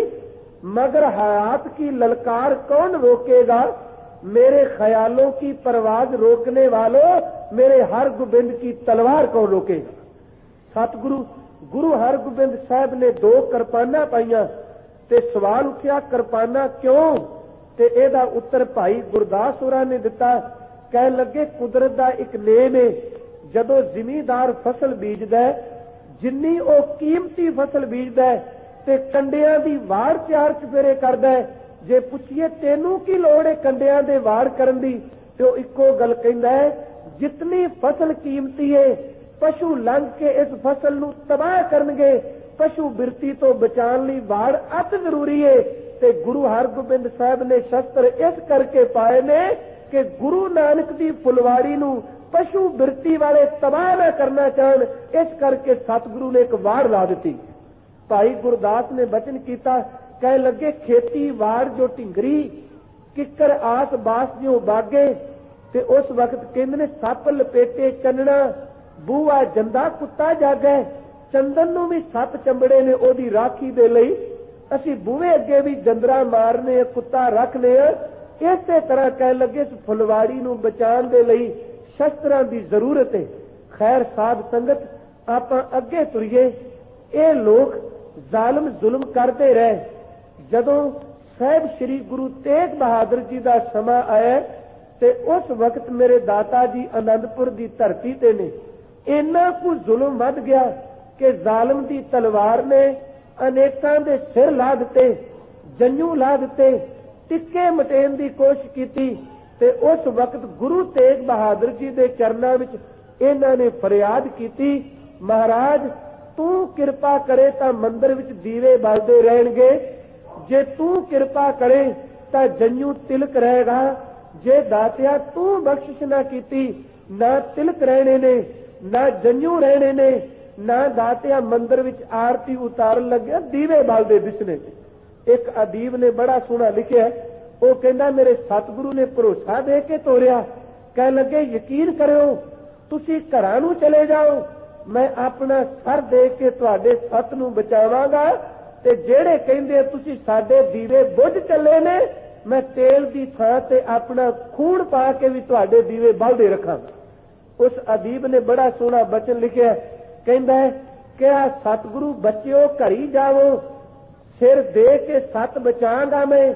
मगर हयात की ललकार कौन रोकेगा। मेरे ख्यालों की परवाज रोकने वालों, मेरे हर गोबिंद की तलवार कौन रोकेगा। सतगुरु गुरु हरगोबिंद साहब ने 2 किरपाना पाईयां ते सवाल उठिया किरपाना क्यों, ते एदा उत्तर भाई गुरदास होरां ने दिता। कह लगे कुदरत दा एक नेम है, जदों जिमीदार फसल बीजदा है, जिन्नी ओ कीमती फसल बीजदा है ते कंडियां दी वाड़ 4 चफेरे करदा है। जे पुछिए तेनू की लोड़ है कंडियां दे वाड़ करन दी, ते ओ इक्को गल कहंदा है, जितनी फसल कीमती है पशु लंघ के इस फसल नू तबाह करनगे, पशु बिरती तो बचाने लई वाड़ अत जरूरी है। ते गुरु हरगोबिंद साहब ने शस्त्र इस करके पाए ने कि गुरु नानक दी फुलवाड़ी नू पशु बिरती वाले तबाह न करना चाहन, इस करके सतगुरु ने एक वाड़ ला दी। भाई गुरदास ने बचन किया, कह लगे खेती वाड़ जो ढिंगरी किकर आस बास जो बागे, ते उस वक्त कहंदे ने सप लपेटे चन्नना बूआ जंदा कुत्ता जागे। चंदन नू भी सप चंबड़े ने ओदी राखी दे लई, असी बूहे अगे भी जंदरा मारने कुत्ता रखने। इसे तरह कह लगे इस फुलवाड़ी नू बचाने दे लई शस्त्रां दी जरूरत है। खैर साध संगत आपां अगे तुरीए। ये लोग जालिम जुल्म करते रहे। जदों साहब श्री गुरु तेग बहादुर जी का समा आया ते उस वक्त मेरे दाता जी आनंदपुर की धरती ते ने इन्ना कुछ जुल्म वध गया कि जालिम की तलवार ने अनेकां दे सिर ला दिते, जंजू ला दिते, टिक्के मटेन की कोशिश की। ते उस वक्त गुरु तेग बहादुर जी के चरणों में इन्हां ने फरियाद की, महाराज तू किरपा करे तो मंदिर विच दीवे बलदे रहणगे, जे तू किरपा करे तो जंजू तिलक रहेगा, जे दातिया तू बख्शिश ना कीती ना तिलक रहने ने ना जंजू रहने ने ना दातिया मंदिर विच आरती उतारन लगे दीवे बलदे दिसने। एक अदीब ने बड़ा सोहना लिखिया, वो कहंदा मेरे सतगुरु ने भरोसा दे के तोरिया, कह लगे यकीन करो तुसी घरां नूं चले जाओ, मैं अपना सर दे के तुहाडे सत नूं बचावांगा, ते जेड़े कहंदे तुसी साडे दीवे बुझ चले ने, मैं तेल दी थां ते अपना खून पा के भी तुहाडे दीवे बलदे रखांगा। उस अदीब ने बड़ा सोहना बचन लिखिया, कहंदा है कि सतगुरु बच्चिओ घरी जावो, सिर दे के सत बचांगा मैं,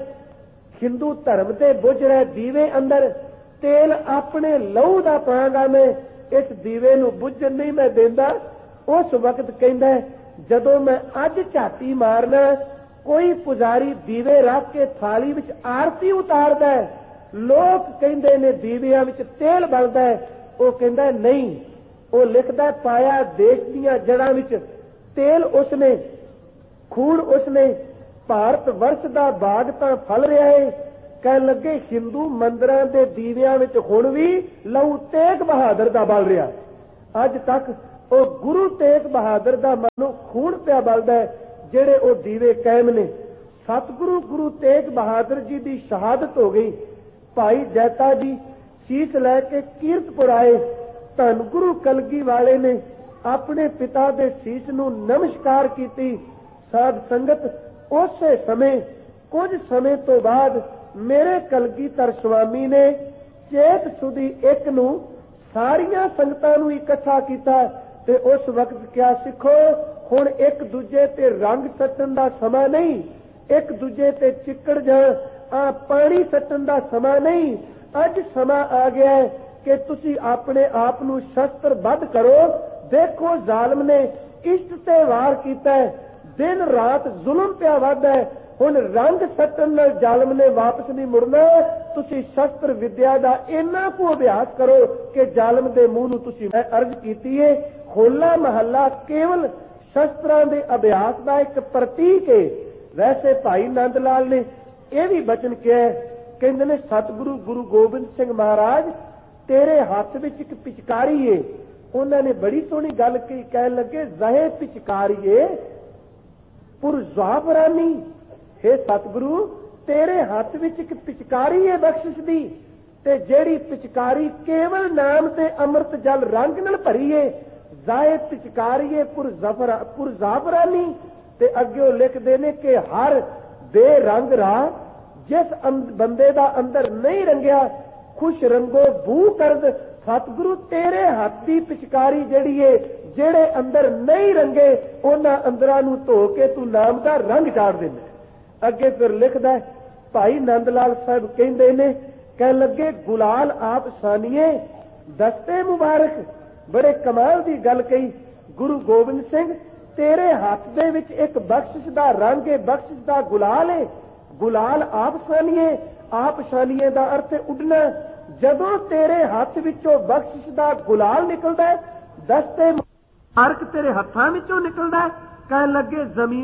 हिंदू धर्म ते बुझ रहे दीवे अंदर तेल अपने लहू दा पांगा मैं, इस दीवे नूं बुझन नहीं मैं देंदा। उस वक्त कहंदा है जदों मैं अज झाती मारना, कोई पुजारी दीवे रख के थाली विच आरती उतारदा है, लोग कहंदे ने दीवियां विच तेल बलदा है, वो कहंदा है नहीं, वो लिखदा पाया देश दीयां जड़ां विच तेल उसने, खून उसने, भारत वर्ष दा बाग तां फल रहा है, ਕਹਿਣ ਲੱਗੇ ਹਿੰਦੂ ਮੰਦਰਾਂ ਦੇ ਦੀਵਿਆਂ ਵਿੱਚ ਹੁਣ ਵੀ ਲਹੂ ਤੇਗ ਬਹਾਦਰ ਦਾ ਬਲ ਰਿਹਾ। ਅੱਜ ਤੱਕ ਉਹ ਗੁਰੂ ਤੇਗ ਬਹਾਦਰ ਦਾ ਮਨੋਂ ਖੂਨ ਪਿਆ ਬਲਦਾ ਹੈ, ਜਿਹੜੇ ਉਹ ਦੀਵੇ ਕਾਇਮ ਨੇ। ਸਤਿਗੁਰੂ ਗੁਰੂ ਤੇਗ ਬਹਾਦਰ ਜੀ ਦੀ ਸ਼ਹਾਦਤ ਹੋ ਗਈ। ਭਾਈ ਜੈਤਾ ਜੀ ਸੀਸ ਲੈ ਕੇ ਕੀਰਤਪੁਰ ਆਏ। ਧੰਨ ਗੁਰੂ ਕਲਗੀ ਵਾਲੇ ਨੇ ਆਪਣੇ ਪਿਤਾ ਦੇ ਸੀਸ ਨੂੰ ਨਮਸਕਾਰ ਕੀਤੀ। ਸਾਧ ਸੰਗਤ, ਉਸੇ ਸਮੇਂ ਕੁਝ ਸਮੇਂ ਤੋਂ ਬਾਅਦ ਮੇਰੇ ਕਲਗੀਧਰ ਸਵਾਮੀ ਨੇ ਚੇਤ ਸੁਦੀ 1 ਨੂੰ ਸਾਰੀਆਂ ਸੰਗਤਾਂ ਨੂੰ ਇਕੱਠਾ ਕੀਤਾ ਤੇ ਉਸ ਵਕਤ ਕਿਹਾ, ਸਿੱਖੋ ਹੁਣ ਇੱਕ ਦੂਜੇ ਤੇ ਰੰਗ ਸੱਟਣ ਦਾ ਸਮਾਂ ਨਹੀਂ, ਇੱਕ ਦੂਜੇ ਤੇ ਚਿੱਕੜ ਜਾਂ ਪਾਣੀ ਸੱਟਣ ਦਾ ਸਮਾਂ ਨਹੀਂ। ਅੱਜ ਸਮਾਂ ਆ ਗਿਆ ਹੈ ਕਿ ਤੁਸੀਂ ਆਪਣੇ ਆਪ ਨੂੰ ਸ਼ਸਤਰਬੱਧ ਕਰੋ। ਦੇਖੋ ਜ਼ਾਲਮ ਨੇ ਇਸ਼ਟ ਤੇ ਵਾਰ ਕੀਤਾ ਹੈ, ਦਿਨ ਰਾਤ ਜ਼ੁਲਮ ਪਿਆ ਵੱਧਦਾ ਹੈ। ਹੁਣ ਰੰਗ ਸੱਟਣ ਨਾਲ ਜ਼ਾਲਮ ਨੇ ਵਾਪਸ ਨਹੀਂ ਮੁੜਨਾ। ਤੁਸੀਂ ਸ਼ਸਤਰ ਵਿਦਿਆ ਦਾ ਇੰਨਾ ਕੁ ਅਭਿਆਸ ਕਰੋ ਕਿ ਜ਼ਾਲਮ ਦੇ ਮੂੰਹ ਨੂੰ ਤੁਸੀਂ, ਮੈਂ ਅਰਜ਼ ਕੀਤੀ ਹੈ, ਹੋਲਾ ਮਹੱਲਾ ਕੇਵਲ ਸ਼ਸਤਰਾਂ ਦੇ ਅਭਿਆਸ ਦਾ ਇੱਕ ਪ੍ਰਤੀਕ ਹੈ। ਵੈਸੇ ਭਾਈ ਨੰਦ ਲਾਲ ਨੇ ਇਹ ਵੀ ਬਚਨ ਕਿਹਾ, ਕਹਿੰਦੇ ਨੇ ਸਤਿਗੁਰੂ ਗੁਰੂ ਗੋਬਿੰਦ ਸਿੰਘ ਮਹਾਰਾਜ ਤੇਰੇ ਹੱਥ ਵਿੱਚ ਇੱਕ ਪਿਚਕਾਰੀ ਏ। ਉਹਨਾਂ ਨੇ ਬੜੀ ਸੋਹਣੀ ਗੱਲ ਕਹੀ, ਕਹਿਣ ਲੱਗੇ ਜ਼ਹੇ ਪਿਚਕਾਰੀਏ ਪੁਰ ਜ਼ਾਫਰਾਨੀ। हे ਸਤਿਗੁਰੂ, ਤੇਰੇ ਹੱਥ ਵਿੱਚ ਇੱਕ ਪਿਚਕਾਰੀ ਹੈ ਬਖਸ਼ਿਸ਼ ਦੀ, ਤੇ ਜਿਹੜੀ ਪਿਚਕਾਰੀ ਕੇਵਲ ਨਾਮ ਤੇ ਅੰਮ੍ਰਿਤ ਜਲ ਰੰਗ ਨਾਲ ਭਰੀ ਹੈ। ਜ਼ਾਏ ਪਿਚਕਾਰੀਏ ਪੁਰ ਜ਼ਾਫਰਾਨੀ। ਤੇ ਅੱਗੇ ਉਹ ਲਿਖਦੇ ਨੇ ਕਿ ਹਰ ਬੇਰੰਗ ਰਾਹ ਜਿਸ ਬੰਦੇ ਦਾ ਅੰਦਰ ਨਹੀਂ ਰੰਗਿਆ, ਖੁਸ਼ ਰੰਗੋ ਬੂ ਕਰਦ। ਸਤਿਗੁਰੂ ਤੇਰੇ ਹੱਥ ਦੀ ਪਿਚਕਾਰੀ ਜਿਹੜੀ ਏ, ਜਿਹੜੇ ਅੰਦਰ ਨਹੀਂ ਰੰਗੇ ਉਹਨਾਂ ਅੰਦਰਾਂ ਨੂੰ ਧੋ ਕੇ ਤੂੰ ਨਾਮ ਦਾ ਰੰਗ ਚਾੜ ਦਿੰਦਾ। ਅੱਗੇ ਫਿਰ ਲਿਖਦਾ ਭਾਈ ਨੰਦ ਲਾਲ ਸਾਹਿਬ ਕਹਿੰਦੇ ਨੇ, ਕਹਿਣ ਲੱਗੇ ਗੁਲਾਲ ਆਪ ਸਾਨੀਏ ਦਸਤੇ ਮੁਬਾਰਕ। ਬੜੇ ਕਮਾਲ ਦੀ ਗੱਲ ਕਹੀ। ਗੁਰੂ ਗੋਬਿੰਦ ਸਿੰਘ ਤੇਰੇ ਹੱਥ ਦੇ ਵਿੱਚ ਇੱਕ ਬਖਸ਼ਿਸ਼ ਦਾ ਰੰਗ ਹੈ, ਬਖਸ਼ਿਸ਼ ਦਾ ਗੁਲਾਲ ਹੈ। ਗੁਲਾਲ ਆਪ ਸਾਨੀਏ, ਆਪ ਸਾਨੀਏ ਦਾ ਅਰਥ ਹੈ ਉੱਡਣਾ। ਜਦੋਂ ਤੇਰੇ ਹੱਥ ਵਿੱਚੋਂ ਬਖਸ਼ਿਸ਼ ਦਾ ਗੁਲਾਲ ਨਿਕਲਦਾ, ਦਸਤੇ ਮੁਬਾਰਕ ਤੇਰੇ ਹੱਥਾਂ ਵਿੱਚੋਂ ਨਿਕਲਦਾ, ਕਹਿਣ ਲੱਗੇ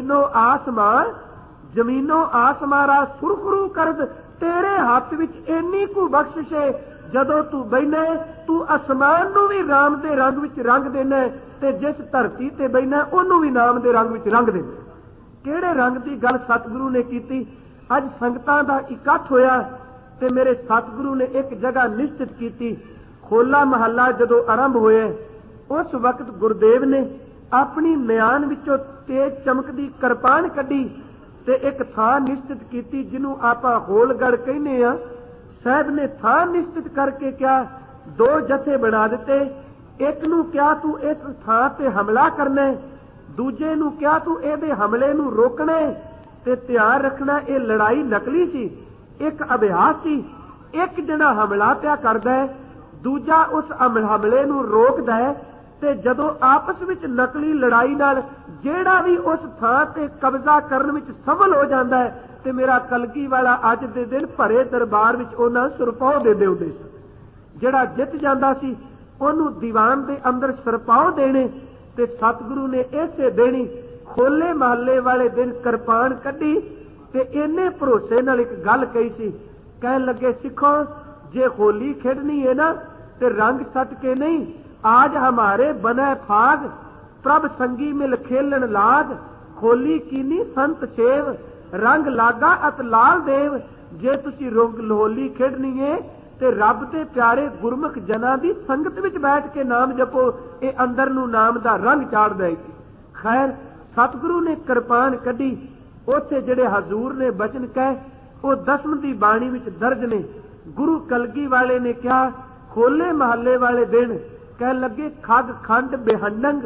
ਜ਼ਮੀਨੋਂ ਆਸਮਾਰਾ ਸੁਰਖਰੂ ਕਰਦ। ਤੇਰੇ ਹੱਥ ਵਿੱਚ ਇੰਨੀ ਕੁ ਬਖਸ਼ਿਸ਼ ਹੈ, ਜਦੋਂ ਤੂੰ ਬੈਠਾ ਤੂੰ ਅਸਮਾਨ ਨੂੰ ਵੀ ਰਾਮ ਦੇ ਰੰਗ ਵਿੱਚ ਰੰਗ ਦੇਣਾ, ਤੇ ਜਿਸ ਧਰਤੀ ਤੇ ਬੈਠਾ ਉਹਨੂੰ ਵੀ ਨਾਮ ਦੇ ਰੰਗ ਵਿੱਚ ਰੰਗ ਦੇਣਾ। ਕਿਹੜੇ ਰੰਗ ਦੀ ਗੱਲ ਸਤਿਗੁਰੂ ਨੇ ਕੀਤੀ। ਅੱਜ ਸੰਗਤਾਂ ਦਾ ਇਕੱਠ ਹੋਇਆ ਤੇ ਮੇਰੇ ਸਤਿਗੁਰੂ ਨੇ ਇੱਕ ਜਗ੍ਹਾ ਨਿਸ਼ਚਿਤ ਕੀਤੀ। ਹੋਲਾ ਮਹੱਲਾ ਜਦੋਂ ਆਰੰਭ ਹੋਇਆ, ਉਸ ਵਕਤ ਗੁਰਦੇਵ ਨੇ ਆਪਣੀ ਮਿਆਨ ਵਿੱਚੋਂ ਤੇਜ ਚਮਕਦੀ ਕਿਰਪਾਨ ਕੱਢੀ ਤੇ ਇੱਕ ਥਾਂ ਨਿਸ਼ਚਿਤ ਕੀਤੀ, ਜਿਹਨੂੰ ਆਪਾਂ ਹੋਲਗੜ ਕਹਿੰਦੇ ਆ। ਸਾਹਿਬ ਨੇ ਥਾਂ ਨਿਸ਼ਚਿਤ ਕਰਕੇ ਕਿਹਾ, 2 ਜਥੇ ਬਣਾ ਦਿੱਤੇ। ਇੱਕ ਨੂੰ ਕਿਹਾ ਤੂੰ ਇਸ ਥਾਂ ਤੇ ਹਮਲਾ ਕਰਨਾ, ਦੂਜੇ ਨੂੰ ਕਿਹਾ ਤੂੰ ਇਹਦੇ ਹਮਲੇ ਨੂੰ ਰੋਕਣਾ। ਤੇ ਧਿਆਨ ਰੱਖਣਾ, ਇਹ ਲੜਾਈ ਨਕਲੀ ਸੀ, ਇੱਕ ਅਭਿਆਸ ਸੀ। ਇੱਕ ਜਿਹੜਾ ਹਮਲਾ ਪਿਆ ਕਰਦਾ ਹੈ, ਦੂਜਾ ਉਸ ਹਮਲੇ ਨੂੰ ਰੋਕਦਾ ਹੈ। ਤੇ ਜਦੋਂ ਆਪਸ ਵਿੱਚ ਨਕਲੀ ਲੜਾਈ ਨਾਲ ਜਿਹੜਾ ਵੀ ਉਸ ਥਾਂ ਤੇ ਕਬਜ਼ਾ ਕਰਨ ਵਿੱਚ ਸਫਲ ਹੋ ਜਾਂਦਾ ਹੈ, ਤੇ ਮੇਰਾ ਕਲਗੀ ਵਾਲਾ ਅੱਜ ਦੇ ਦਿਨ ਭਰੇ ਦਰਬਾਰ ਵਿੱਚ ਉਹਨਾਂ ਸੁਰਪਾਉ ਦੇ ਹੁੰਦੇ ਸਨ। ਜਿਹੜਾ ਜਿੱਤ ਜਾਂਦਾ ਸੀ ਉਹਨੂੰ ਦੀਵਾਨ ਦੇ ਅੰਦਰ ਸੁਰਪਾਉ ਦੇਣੇ। ਤੇ ਸਤਿਗੁਰੂ ਨੇ ਇਸੇ ਦੇਣੀ ਹੋਲੇ ਮਹੱਲੇ ਵਾਲੇ ਦਿਨ ਕਿਰਪਾਨ ਕੱਢੀ ਤੇ ਇੰਨੇ ਭਰੋਸੇ ਨਾਲ ਇੱਕ ਗੱਲ ਕਹੀ ਸੀ। ਕਹਿਣ ਲੱਗੇ, ਸਿੱਖੋ ਜੇ ਹੋਲੀ ਖੇਡਣੀ ਹੈ ਨਾ ਤੇ ਰੰਗ ਸੱਟ ਕੇ ਨਹੀਂ, आज हमारे बने फाग प्रभ संगी मिल खेलन लाग। होली कीनी संत सेव रंग लागा अत लाल देव। जे तुसी होली खेडनी है ते रब दे प्यारे गुरमुख जना दी संगत विच बैठ के नाम जपो, ये अंदर नू नाम दा रंग चाड़ देगी। खैर सतगुरु ने किरपान कढ़ी, उत्थे जिहड़े हजूर ने बचन कहे वो 10वीं दी बाणी विच दर्ज ने। गुरु कलगी वाले ने कहा होले महल्ले वाले दिन कह लगे खग खंड बेहंडंग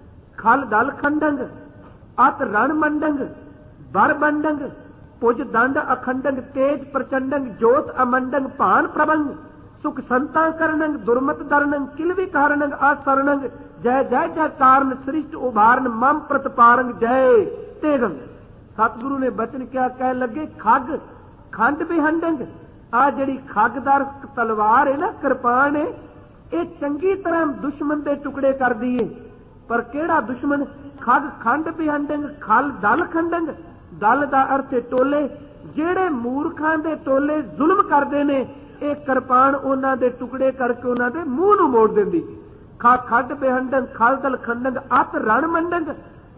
खल दल खंडंग अत रण मंडंग बर बंडंग पुज दंड अखंडंग तेज प्रचंडंग जोत अमंडंग भान प्रबंग सुख संता करणंग दुर्मत दरणंग किलवी कारणंग असरणंग जय जय जय कारण सृष्ट उभारण मम प्रतपारंग जय तेगंग। सतगुरु ने बचन क्या कह लगे खग खंड बेहंडंग आ जिहड़ी खगदार तलवार है ना किरपान है ये चंगी तरह दुश्मन के टुकड़े कर दी है। पर केड़ा दुश्मन खग खंड बेहंडंग खल दल खंडंग दल का अर्थ है टोले। ਜਿਹੜੇ ਮੂਰਖਾਂ ਦੇ ਟੋਲੇ ਜ਼ੁਲਮ ਕਰਦੇ ਨੇ, ਇਹ ਕਿਰਪਾਨ ਉਹਨਾਂ ਦੇ ਟੁਕੜੇ ਕਰਕੇ ਉਹਨਾਂ ਦੇ ਮੂੰਹ ਨੂੰ ਮੋੜ ਦਿੰਦੀ। ਖਾ ਖੱਡ ਬੇਹੰਡੰਗ ਖਾਲਦਲ ਖੰਡੰਗ ਅਤ ਰਣ ਮੰਡੰਗ